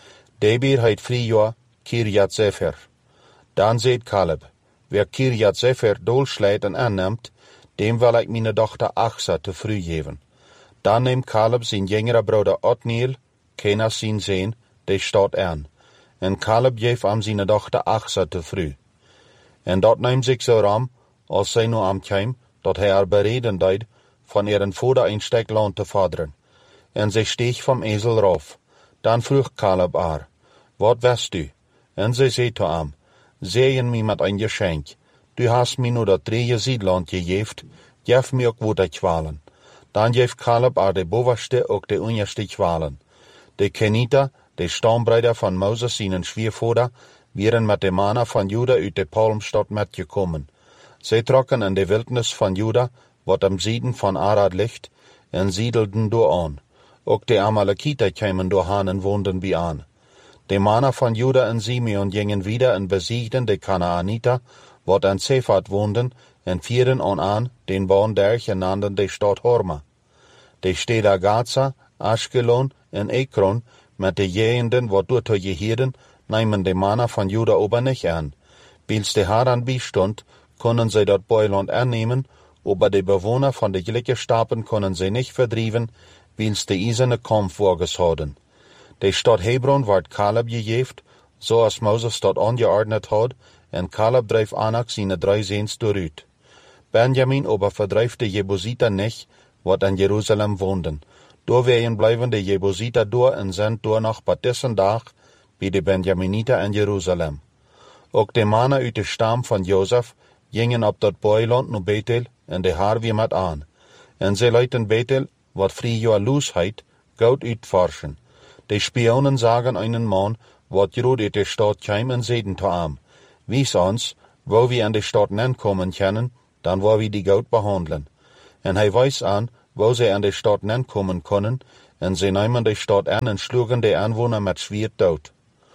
Debir heet vroeger Kirjat Sefer. Dan zeid Caleb, wer Kirjat Sefer doolslijt en aanneemt, dem wil ik mijn dochter Achsa te vroeg geven. Dan neemt Caleb zijn jongere broeder Otniel, Kenas zijn zoon, de stad aan. En Caleb geeft am zijn dochter Achsa te vroeg. En dat neemt zich zo ram, als zij nu am kwam, dat hij haar bereden deed, van ihren vader een stuk land te vaderen. En zij steeg vom Esel rauf. Dan vroeg Caleb haar, wat wist du? En zij zei te am, zegen mij met een geschenk. Du hast mir nur dat dreie Siedland gegeven, geef mir ook wat de kwalen. Dan geeft Caleb haar de bovenste ook de onderste kwalen. De Keniter, de stambreider van Moses zijn schwiervader, waren met de mannen van Juda uit de Palmstad metgekomen. Zij trokken in de wildnis van Juda, wat am Zuiden van Arad ligt, en siedelden door aan. Ook de Amalekiter kwamen door aan en woonden bij aan. De mannen van Juda en Simeon gingen wieder en besiegden de Kanaaniter, wat aan Sefat woonden, en vierden aan den Baanberg en nannten de stad Horma. De steden Gaza, Ashkelon en Ekron, met de jegenden wat door te geheerden, nemen de mannen van Juda ober nicht aan. Bils de Haran bijstond, konden zij dat Boiland aannemen, aber de bewoner van de Glickenstapen konden zij niet verdrieven, wils de eiserne Kampf vorgeshouden. De stad Hebron werd Caleb gegeven, zoals Moses dat angeordnet had, en Caleb dreef Anak zijn 3 zoons dooruit. Benjamin aber verdreef de Jebusiter nicht, wat in Jeruzalem woonden. Door weien blijven de Jebusiter door en zijn door nog Batissendag bij de Benjaminiter in Jeruzalem. Ook de mannen uit de stam van Jozef gingen op dat Boiland naar Bethel en de Heer wie met aan. En zij leiden Bethel, wat vroeger Luz heet, goud uitforschen. De spionen zagen einen man, wat Jod uit de stad kwam en zeiden te am. Wies ons, wo wir an de stad nenkomen können, dan wo wir die goud behandelen. En hij weist aan, wo sie an die Stadt kommen können, en sie nehmen die Stadt an en schlugen die Anwohner mit Schwert tot.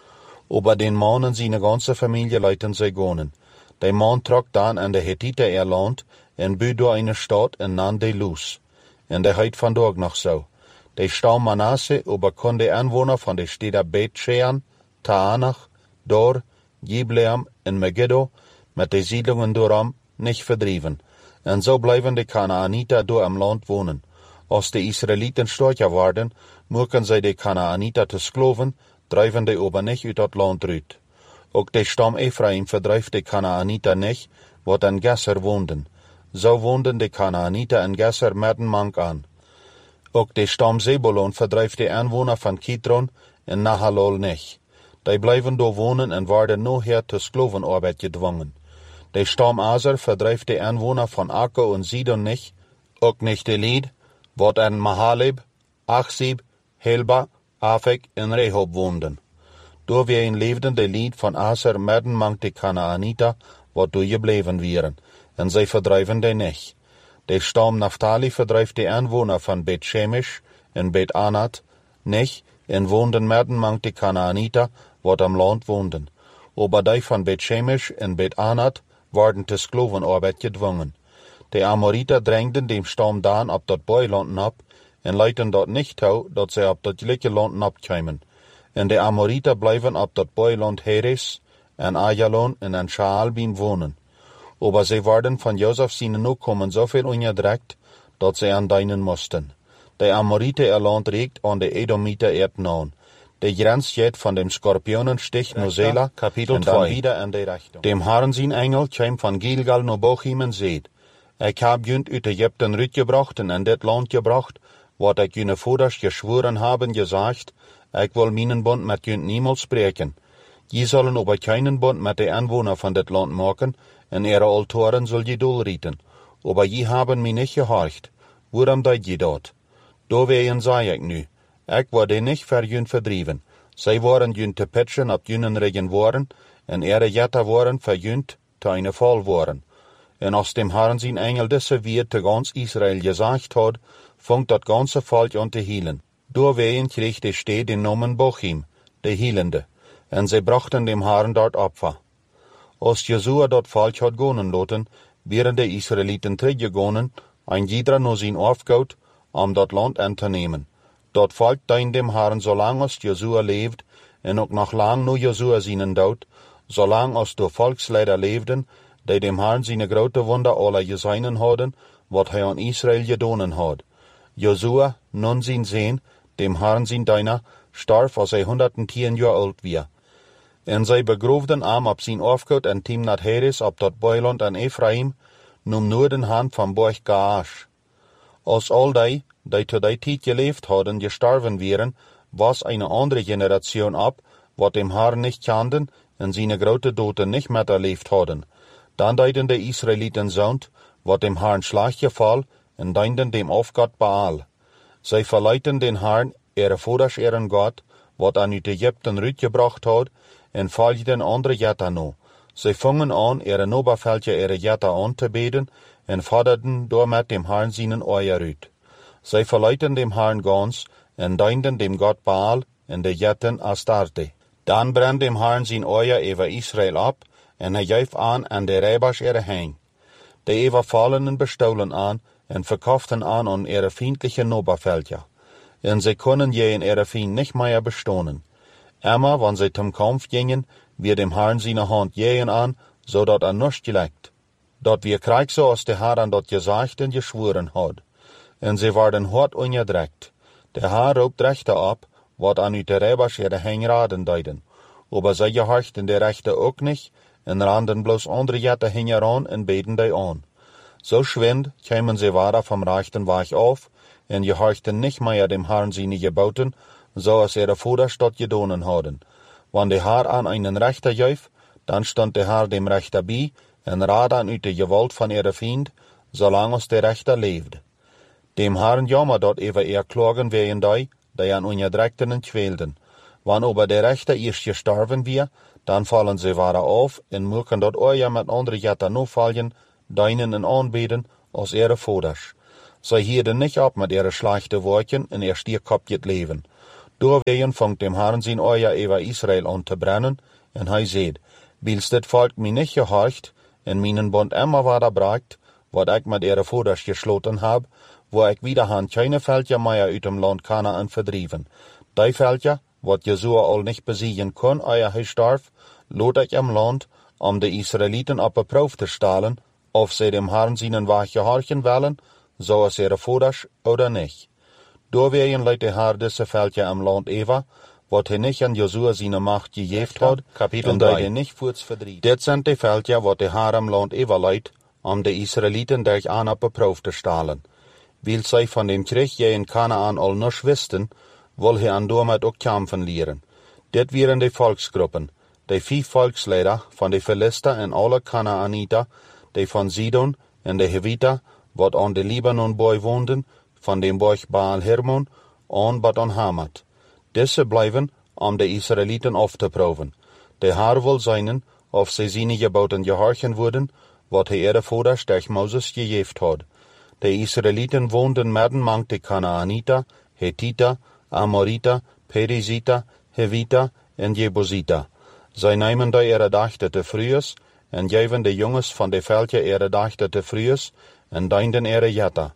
Aber den Mann und seine ganze Familie leiten sie gonen. Der Mann trok dann an der Hethiter Erland en bü door eine Stadt en nan die Luz. En der heit vandaag noch so. Der Stamm Manasse aber kon die Anwohner von der Städte Bet-Shean, Taanach, Dor, Gibleam en Megiddo mit den Siedlungen doram nicht verdrieven. En so bleiben die Kanaaniter door am Land wohnen. Als die Israeliten stärker werden, mogen sie die Kanaaniter te skloven, drijven die aber nicht uit dat Land uit. Ook de Stamm Ephraim verdrijft die Kanaaniter nicht, wat an Gesser woonden. So woonden die Kanaaniter in Gesser middenmank aan. Ook de Stamm Zebulon verdrijft die Anwohner van Kitron en Nahalol nicht. Die blijven door wonen en worden nooit te sklovenarbeid gedwongen. De Stamm Aser verdrijft die Anwohner von Akko und Sidon nicht, ook nicht de Lied, wat an Mahaleb, Achsib, Helba, Afek en Rehob woonden. Door wie een leefde Lied van Aser middenmank de Kanaaniter, wat door gebleven wieren, en zij verdrijven die nicht. De Stamm Naphtali verdrijft die Anwohner van Bet-Shemesh en Bet-Anat nicht, en woonden middenmank de Kanaaniter, wat am Land woonden. Aber die van Bet-Shemesh en Bet-Anat worden te sklovenarbeid gedwongen. De Amoriter drängden dem Stamm Dan op dat Boilanden ab, en leiten dort nicht toe, dat zij op dat gelijke landen abkeimen. En de Amoriter blijven op dat Boiland Heres, en Ayalon en en Shaalbim wohnen. Aber sie worden von Josef seinen Nachkommen so viel ungedreckt, dat sie an deinen mussten. De Amoriter erland regt an de Edomiter Erdnahen. De Grenz geht von dem Skorpionenstich Nosela, Kapitel 2, wieder in die Richtung. Dem Herrn sein Engel käm von Gilgal no Bochim en seht. Ich hab jünd uit Ägypten rütgebracht en in dit Land gebracht, wat ich jüne Voders geschworen haben, gesagt, ich will meinen Bund mit jünd niemals spreken. Je sollen aber keinen Bund mit den Anwohnern von dit Land machen, en ihre Altoren soll je doelrieten. Aber je haben mich nicht gehorcht. Waarom deed je dat? Doorwegen zei ik nu. Ik word die nicht voor jün verdrieven. Zij waren jün te pitchen op jünen regen waren, en ihre jetta waren voor jünt te eine Fall waren. En als dem Herrn sein Engel diese Wirt te ganz Israel gesagt hat, fungt dat ganze Volk an te hielen. Doorwegen kreeg de Stad den Namen Bochim, de Hielende, en sie brachten dem Herrn dort Opfer. Als Josua dat Volk had gonen laten, wären de Israeliten teruggegonen, ein jeder nur sein Aufgaut, dat Land an te nemen. Dat Volk dient dem Herrn, zolang als Josua leeft, en ook nog lang nu Josua seinen dood, zolang als de Volksleider leefden, die dem Herrn seine grote Wunder alle geseinen hadden, wat hij aan Israel gedonen had. Josua, nun sein Sehn, dem Herrn sein Diener, starb als hij 110 jaar oud war. En zij begroefden am op zijn Aufgaut en Timnat Heres op dat Boiland en Ephraim, num nur den Hand van Borch Gaash. Als al die zu die tijd geleefd hadden, gestorven wären, was eine andere Generation ab, wat dem Herrn nicht kannten en seine grote Doten nicht miterlebt hadden. Dan deiden de Israeliten zond, wat dem Herrn Schlag gefall, en dienden dem Aufgott Baal. Zij verleiten den Herrn, ihre Voders ihren Gott, wat an uit Ägypten rütgebracht had, en volgden andere Jetta no. Zij fingen an, ihre Noberveltje ihre Jetta an te beden, en forderden door met dem Herrn seinen Eier uit. Zij verleiten dem Herrn ganz, en dienden dem Gott Baal, en de Jetten Astarte. Dan brennt dem Herrn sein Eier über Israel ab, en hij geeft aan de Rebers ihre Hang. De Überfallenen bestohlen an, en verkauften an ihre feindliche Noberveltje. En sie können je in ihre Feind nicht mehr bestohnen. Immer, wenn sie zum Kampf gingen, wir dem Herrn seine Hand jähen an, so dat nichts gelegt. Dat wir Krieg so als der Herr an dat gesagt und geschworen hat. En sie waren hart ungedreckt. Der Herr raubt Rechte ab, wat an uit de Rebers ihre Hengraden deiden. Aber sie gehorchten die Rechte auch nicht, en randen bloß andere Jette hingeran en beten die an. So schwind kämen sie weiter vom rechten Weg auf, en gehorchten nicht mehr dem Herrn seine Geboten, so als ihre Vorderstadt gedonen hadden. Wann der Herr an einen Rechter jäuf, dann stand der Herr dem Rechter bei, en rat an uit de Gewalt von ihre Feind, solange als der Rechter lebt. Dem Herrn jammer dort über ihr klagen wehen die an Ungedreckten quälten. Wann aber der Rechter erst gestorben wir, dann fallen sie weiter auf, en mögen dort euer mit andere Jetta no fallen, deinen en anbeten, als ihre Voders. Zij hielden niet op met ihre slechte woorden en ihr stierkopjet leven. Doorwegen vangt dem Herrn zijn oor over Israël aan te brennen, en hij zegt, wils dit volk mij niet gehorcht, en mijn bond immer wieder bracht, wat ik met ihre vaders gesloten heb, wo ik wiederhand keine Veldje meer uit dem Land Kanaan verdrieven. Die Veldje, wat Jesua al nicht besiegen kon, euer Huisdorf, lot ik im Land, de Israëlieten op een proef te stellen, of zij dem Herrn zijn weg gehorchen willen, zoals ihre vaders oder nicht. Doorwegen leidt de Herr deze Veldje im Land Eva, wat hij nicht an Jesua zijn macht gegeven had, Kapitel 3. en die nicht voorts verdriet. Dit zijn de Veldje wat de Herr im Land Eva leidt, de Israëlieten durch aan op een proef te stellen. Weil zij van dem Krieg je in Kanaan al nichts wisten, wil hij aan damit ook kämpfen leren. Dit waren de volksgruppen, de 5 volksleider van de Philister en alle Kanaaniter, de van Sidon en de Heviter, wat aan de Libanon-boy woonden, van dem borg Baal Hermon, aan wat aan Hamat. Deze blijven de Israëlieten af te proeven. De Heer wil zijn, of zij zijn geboten gehorchen worden, wat hij ihre vaders durch Moses gegeven had. De Israëlieten woonden midden de Kanaaniter, Hethiter, Amoriter, Periziter, Heviter en Jebusiter. Zij nemen de ihre dachten te vroeges, en geven de jongens van de veldje ihre dachten te vroeges, en dienden ihre jetta.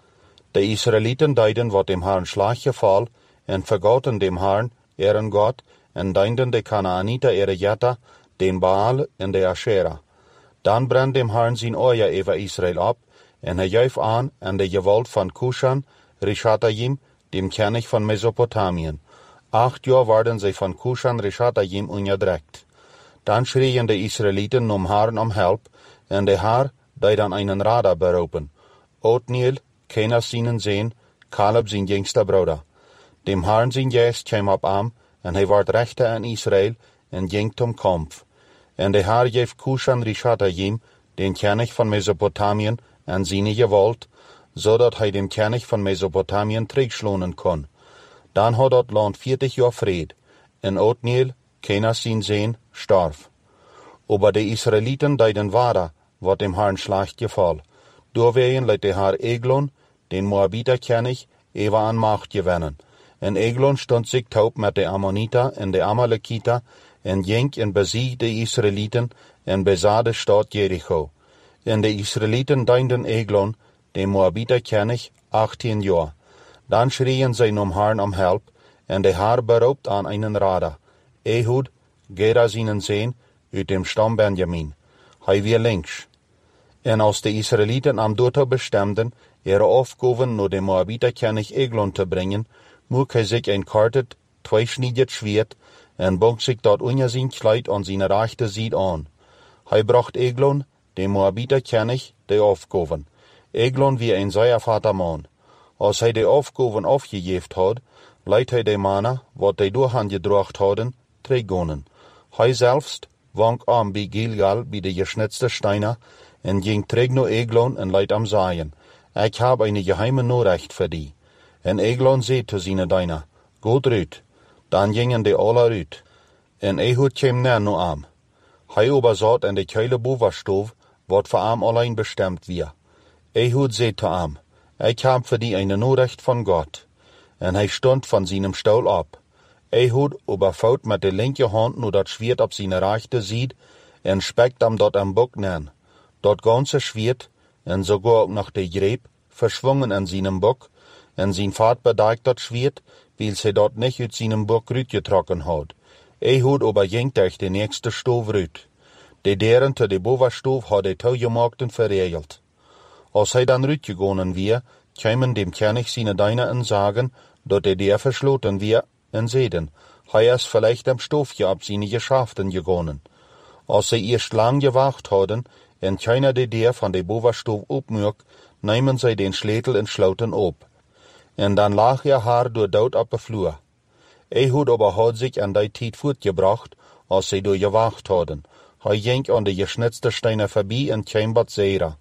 De Israëlieten deiden wat dem Herrn slag geval, en vergoten dem Herrn, ihren God, en dienden de Kanaaniter ihre jetta, den Baal en de Asherah. Dan brandt dem Herrn zijn oor over Israël op, en hij geeft aan de gewalt van Kushan, Rishatayim, dem König van Mesopotamien. 8 jaar werden zij van Kushan, Rishatayim onderdrukt. Dan schrien de Israëlieten Herrn om help, en de Herr deed dan einen Rader beroepen. Othniel, Kenas zijn zoon, Caleb zijn jongste broeder. Dem Herrn zijn geest kwam op hem, en hij werd rechter in Israël, en ging zum Kampf. En de Herr geeft Kushan Rishatayim, den König van Mesopotamien, en zijn gewalt, zodat hij dem König van Mesopotamien terugslonen kon. Dan had dat land 40 jaar vrede, en Othniel, Kenas zijn zoon, starf. Aber de Israëlieten deiden wader, wat dem Herrn slag geval. Doorwegen leidt de Herr Eglon, den Moabiter König, even aan macht gewinnen. En Eglon stond zich taub met de Ammoniter en de Amalekiter, en ging en besiegde de Israëlieten, en bezat de stad Jericho. En de Israëlieten dienden Eglon, de Moabiter König, 18 jaar. Dan schrien zij Herrn om help, en de Herr beroopt aan einen Rader. Ehud, Gera zijn zoon, uit dem stam Benjamin. Hij weer links. En als de Israëlieten am Doto bestemden, ihre Aufgaben naar de Moabiter König Eglon te brengen, moest hij zich een kartet, tweesniedig Schwert, en bond zich dort onder zijn Kleid aan zijn rechte zijde aan. Hij bracht Eglon, de Moabiter König, de Aufgaben. Eglon wie een zeer vater man. Als hij de Aufgaben afgegeven had, leidt hij de mannen, wat hij door hen gedracht hadden, teruggonen. Hij zelfst wank aan bij Gilgal bij de geschnitzte Steiner, en ging terug naar Eglon en leidt am sagen, ik heb een geheime Nachricht voor die. En Eglon zei zu seine Diener, geht rüt. Dan gingen de alle rüt. En Ehud kwam näher naar am. Hij übersat in de keile bovenstoof, wat voor am allein bestemmt wir. Ehud zei zu am, ik heb voor die eine Nachricht von Gott. En hij stond van seinem Stuhl ab. Ehud überfaut met de linke hand nur dat Schwert op seine rechte Seite, en spekt am dort am Bock nähen. Dat ganze Schwert, en sogar auch noch de Gräb, verschwungen in seinem Bock, en zijn vaat bedekt dat Schwert, weil sie dort nicht uit seinem Bock rütgetrokken had. Ehud aber ging durch de nächste Stoof rüt. De deren te de bovenstoof had de toegemakten verregeld. Als hij dan rütgegonen weer, kwamen dem König seine Diener en sagen, dat de der verschloten weer, en zeiden, hij is vielleicht am Stoofje ab seine Geschäften gegonen. Als sie erst lang gewacht hadden, en keiner de der van de bovenstoof opmerkt, nemen zij den Schletel en sloten op. En dan lag haar door dood op de vloer. Ehud aber had zich aan die tijd voortgebracht, als zij door gewacht hadden. Hij ging aan de geschnitzte Steine voorbij en kwam bij Zera.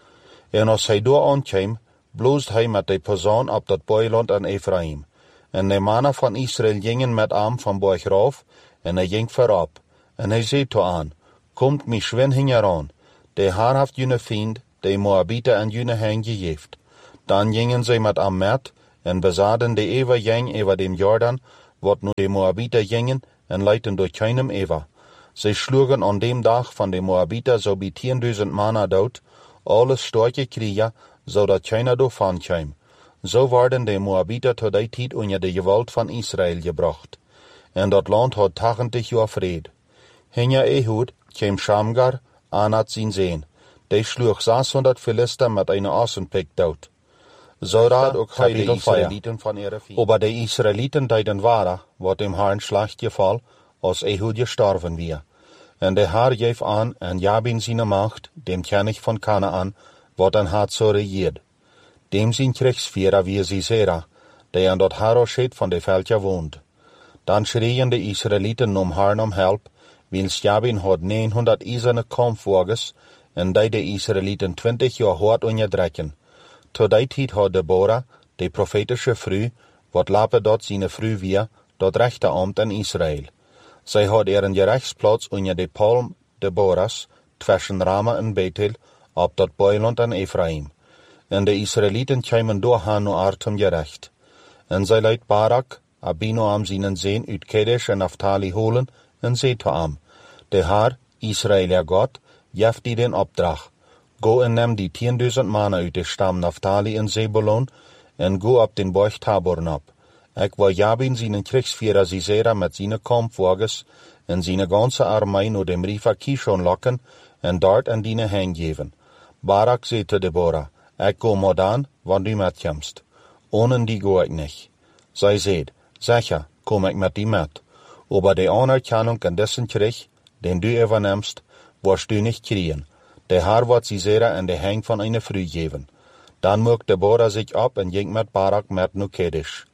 En als hij door aankwam, bloost hij met de persoon op dat boeiland aan Ephraim. En de mannen van Israël gingen met hem van borg rauf, en hij ging voorop. En hij zei toe aan, komt mij schwin hingeraan, de Herr heeft jullie vriend, de Moabiter en jullie hen gegeven. Dann gingen sie mit am Met en besaden de Ewer jeng über dem Jordan, wat nu de Moabiter gingen en leiten durch keinem Ewer. Sie schlugen an dem Tag von de Moabiter so wie 10.000 Mann dood, alles starke Krieger, so dat keiner davon kam. So worden de Moabiter tot die Tijd unter de Gewalt von Israel gebracht. En dat Land had 80 Jahre Fried. Hinja Ehud kam Shamgar, Anat zijn Seen. Die schlug 600 Philister mit einer Außenpick dood. So rad ook hij de Israeliten van ihre Vieh. Aber de Israeliten deiden waren, wat dem Herrn schlecht geval, als Ehud gestorben wir. En de Herr geef an, en Jabin seine Macht, dem König von Kanaan, wat an hat so regiert. Dem zijn Kriegsführer wie Sisera, der an dort Haroschet von de Völker wohnt. Dann schrien de Israeliten Herrn Help, wils Jabin had 900 eiserne Kampfwagens, en die de Israeliten 20 Jahre hard onderdrekken. Tot die tijd had Deborah, de prophetische Frau, wat lappe dort seine Frau wir, dort rechte Amt in Israel. Zij had ihren Gerechtsplatz onder de Palm Deborahs, zwischen Rama en Bethel, op dat Beiland en Ephraim. En de Israeliten kwamen doorgaan naar Artem gerecht. En zij leidt Barak, Abinoam seinen Seen uit Kedesh en Naphtali holen, en zei te am, de Herr, Israël God, jeft die den opdracht. Go en neem die 10.000 mannen uit de stam Naphtali en Zebulon, en go op den Berg Tabor op. Ik wil Jabin seinen Kriegsführer Sisera met seine Kampfwagens en seine ganze Armee naar dem River Kishon lokken, en dort an die heen geven. Barak zei te Deborah, ik go maar dan, want du met komst. Ohne die go ik nicht. Zij zei, sicher, kom ik met die met. Aber de Anerkennung an dessen Krieg, den du übernimmst, wirst du nicht kriegen. Der Herr wird Sisera in de Hang von einer Früh geben. Dann mögt Deborah sich ab und ging mit Barak mit nu Kedesh.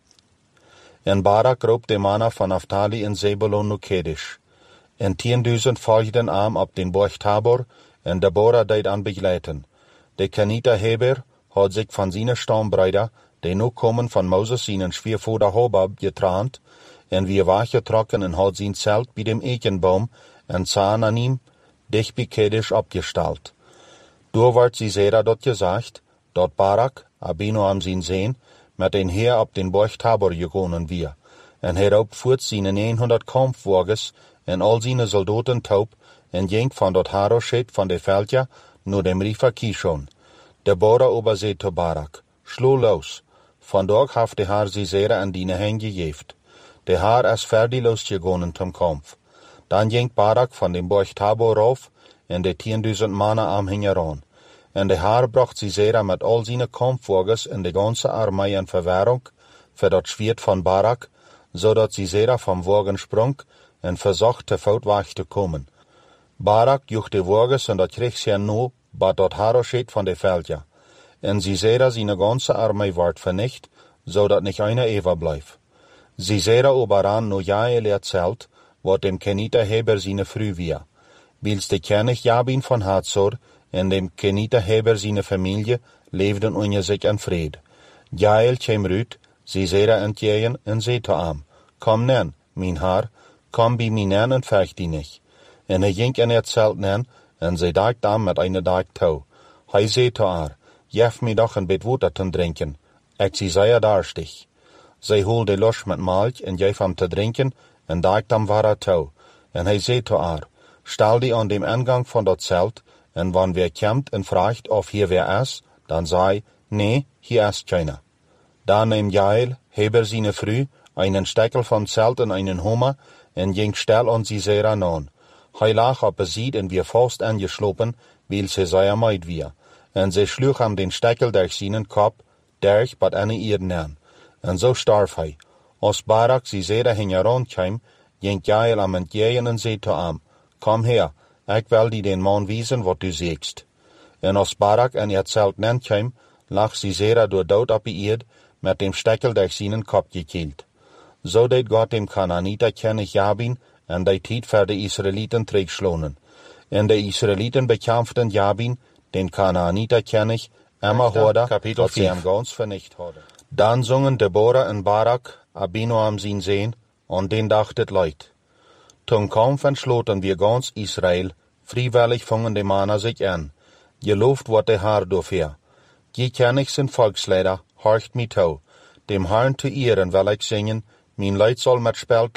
En Barak roep de Manner von Naphtali en Zebulon nu Kedesh. En 10.000 folgten am op den Berg Tabor, en Deborah deed an begleiten. De Keniter Heber had sich von seinen Stammbrüder, die nu kommen von Moses seinen Schwiervater Hobab, getrannt, en wir weggetrokken en had zijn Zelt bij dem Eichenbaum en sahen an ihm, dicht bei Kedesh abgestellt. Door werd Sisera dort gesagt, dort Barak, Abinoam zijn Seen, met een Heer op den Berg Tabor gekomen wir, en hierop voert seine 900 Kampfwagens en al seine Soldaten taub, en ging van dort Haroschet van de Völker naar dem River Kishon. Deborah aber zei te Barak, schlo los, vandaag heeft de Herr Sisera an die Hände gegeft. De Herr is fertiglos gegangen zum Kampf. Dann ging Barak von dem Berg Tabor rauf, en de 10.000 Mannen am heran. En de Herr bracht Sisera mit all seine Kampfwagens in de ganze Armee in Verwährung, für dat Schwert von Barak, so dat Sisera vom Wagen sprang, en versucht te voet weg te kommen. Barak joeg de Wagens en dat Kriegsheer no, bat dat Haroschet von de Völker. En Sisera seine ganze Armee ward vernicht, so dat nicht einer überbleib. Sisera oberan no Jael erzählt, wat dem Keniter Heber seine Früh wir. Wils de König Jabin von Hazor en dem Keniter Heber seine Familie leefden unter sich in Fried. Jael kwam rüt, Sisera entgegen en zei te am, kom nen, mein Herr, kom bij mij nen en vecht die nicht. En hij ging in het Zelt nen, en zij dacht am met eine dag touw. Hij zei te haar, jef mij doch een bit water te drinken, ik zie zeer darstig. Zij holde los met melk en geef hem te drinken, en dacht am war touw. En hij zei te haar, stel die aan dem Eingang van dat Zelt, en wann wer komt en vraagt of hier wer is, dan zei, nee, hier is keiner. Dan neem Jael, Heber seine Früh, einen Steckel vom Zelt en einen Hummer, en ging stel an Sisera nan. Hij lag op beziet en wir fast angeslopen, weil sie sehr meid wir. En sie schlug hem den Steckel durch seinen Kopf, durch bat eine Ierden an. En so starf hij. Als Barak Sisera herankwam, ging Jael am entgegen en zei te am, kom her, ik wil die den man wiesen wat du siehst. En als Barak en het Zelt kwam, lag Sisera door dood op die Erd, met dem Steckel durch seinen Kopf gekielt. So deed Gott dem Kananiter König Jabin en die Tijd für de Israeliten terugschlonen. En de Israeliten bekämpften Jabin, den Kananiter König, immer harder, dat sie ihm ganz vernicht hadden. Dann zongen Deborah en Barak, Abinoam zijn Seen, und den dachtet Leid. Zum Kampf entschloten wir ganz Israel, freiwillig fangen die Männer sich an. Geloofd wordt de Herr dafür. Je ken ich zijn volksleider, horcht mi toe. Dem Herrn te ehren will ich singen, mijn leid soll met spel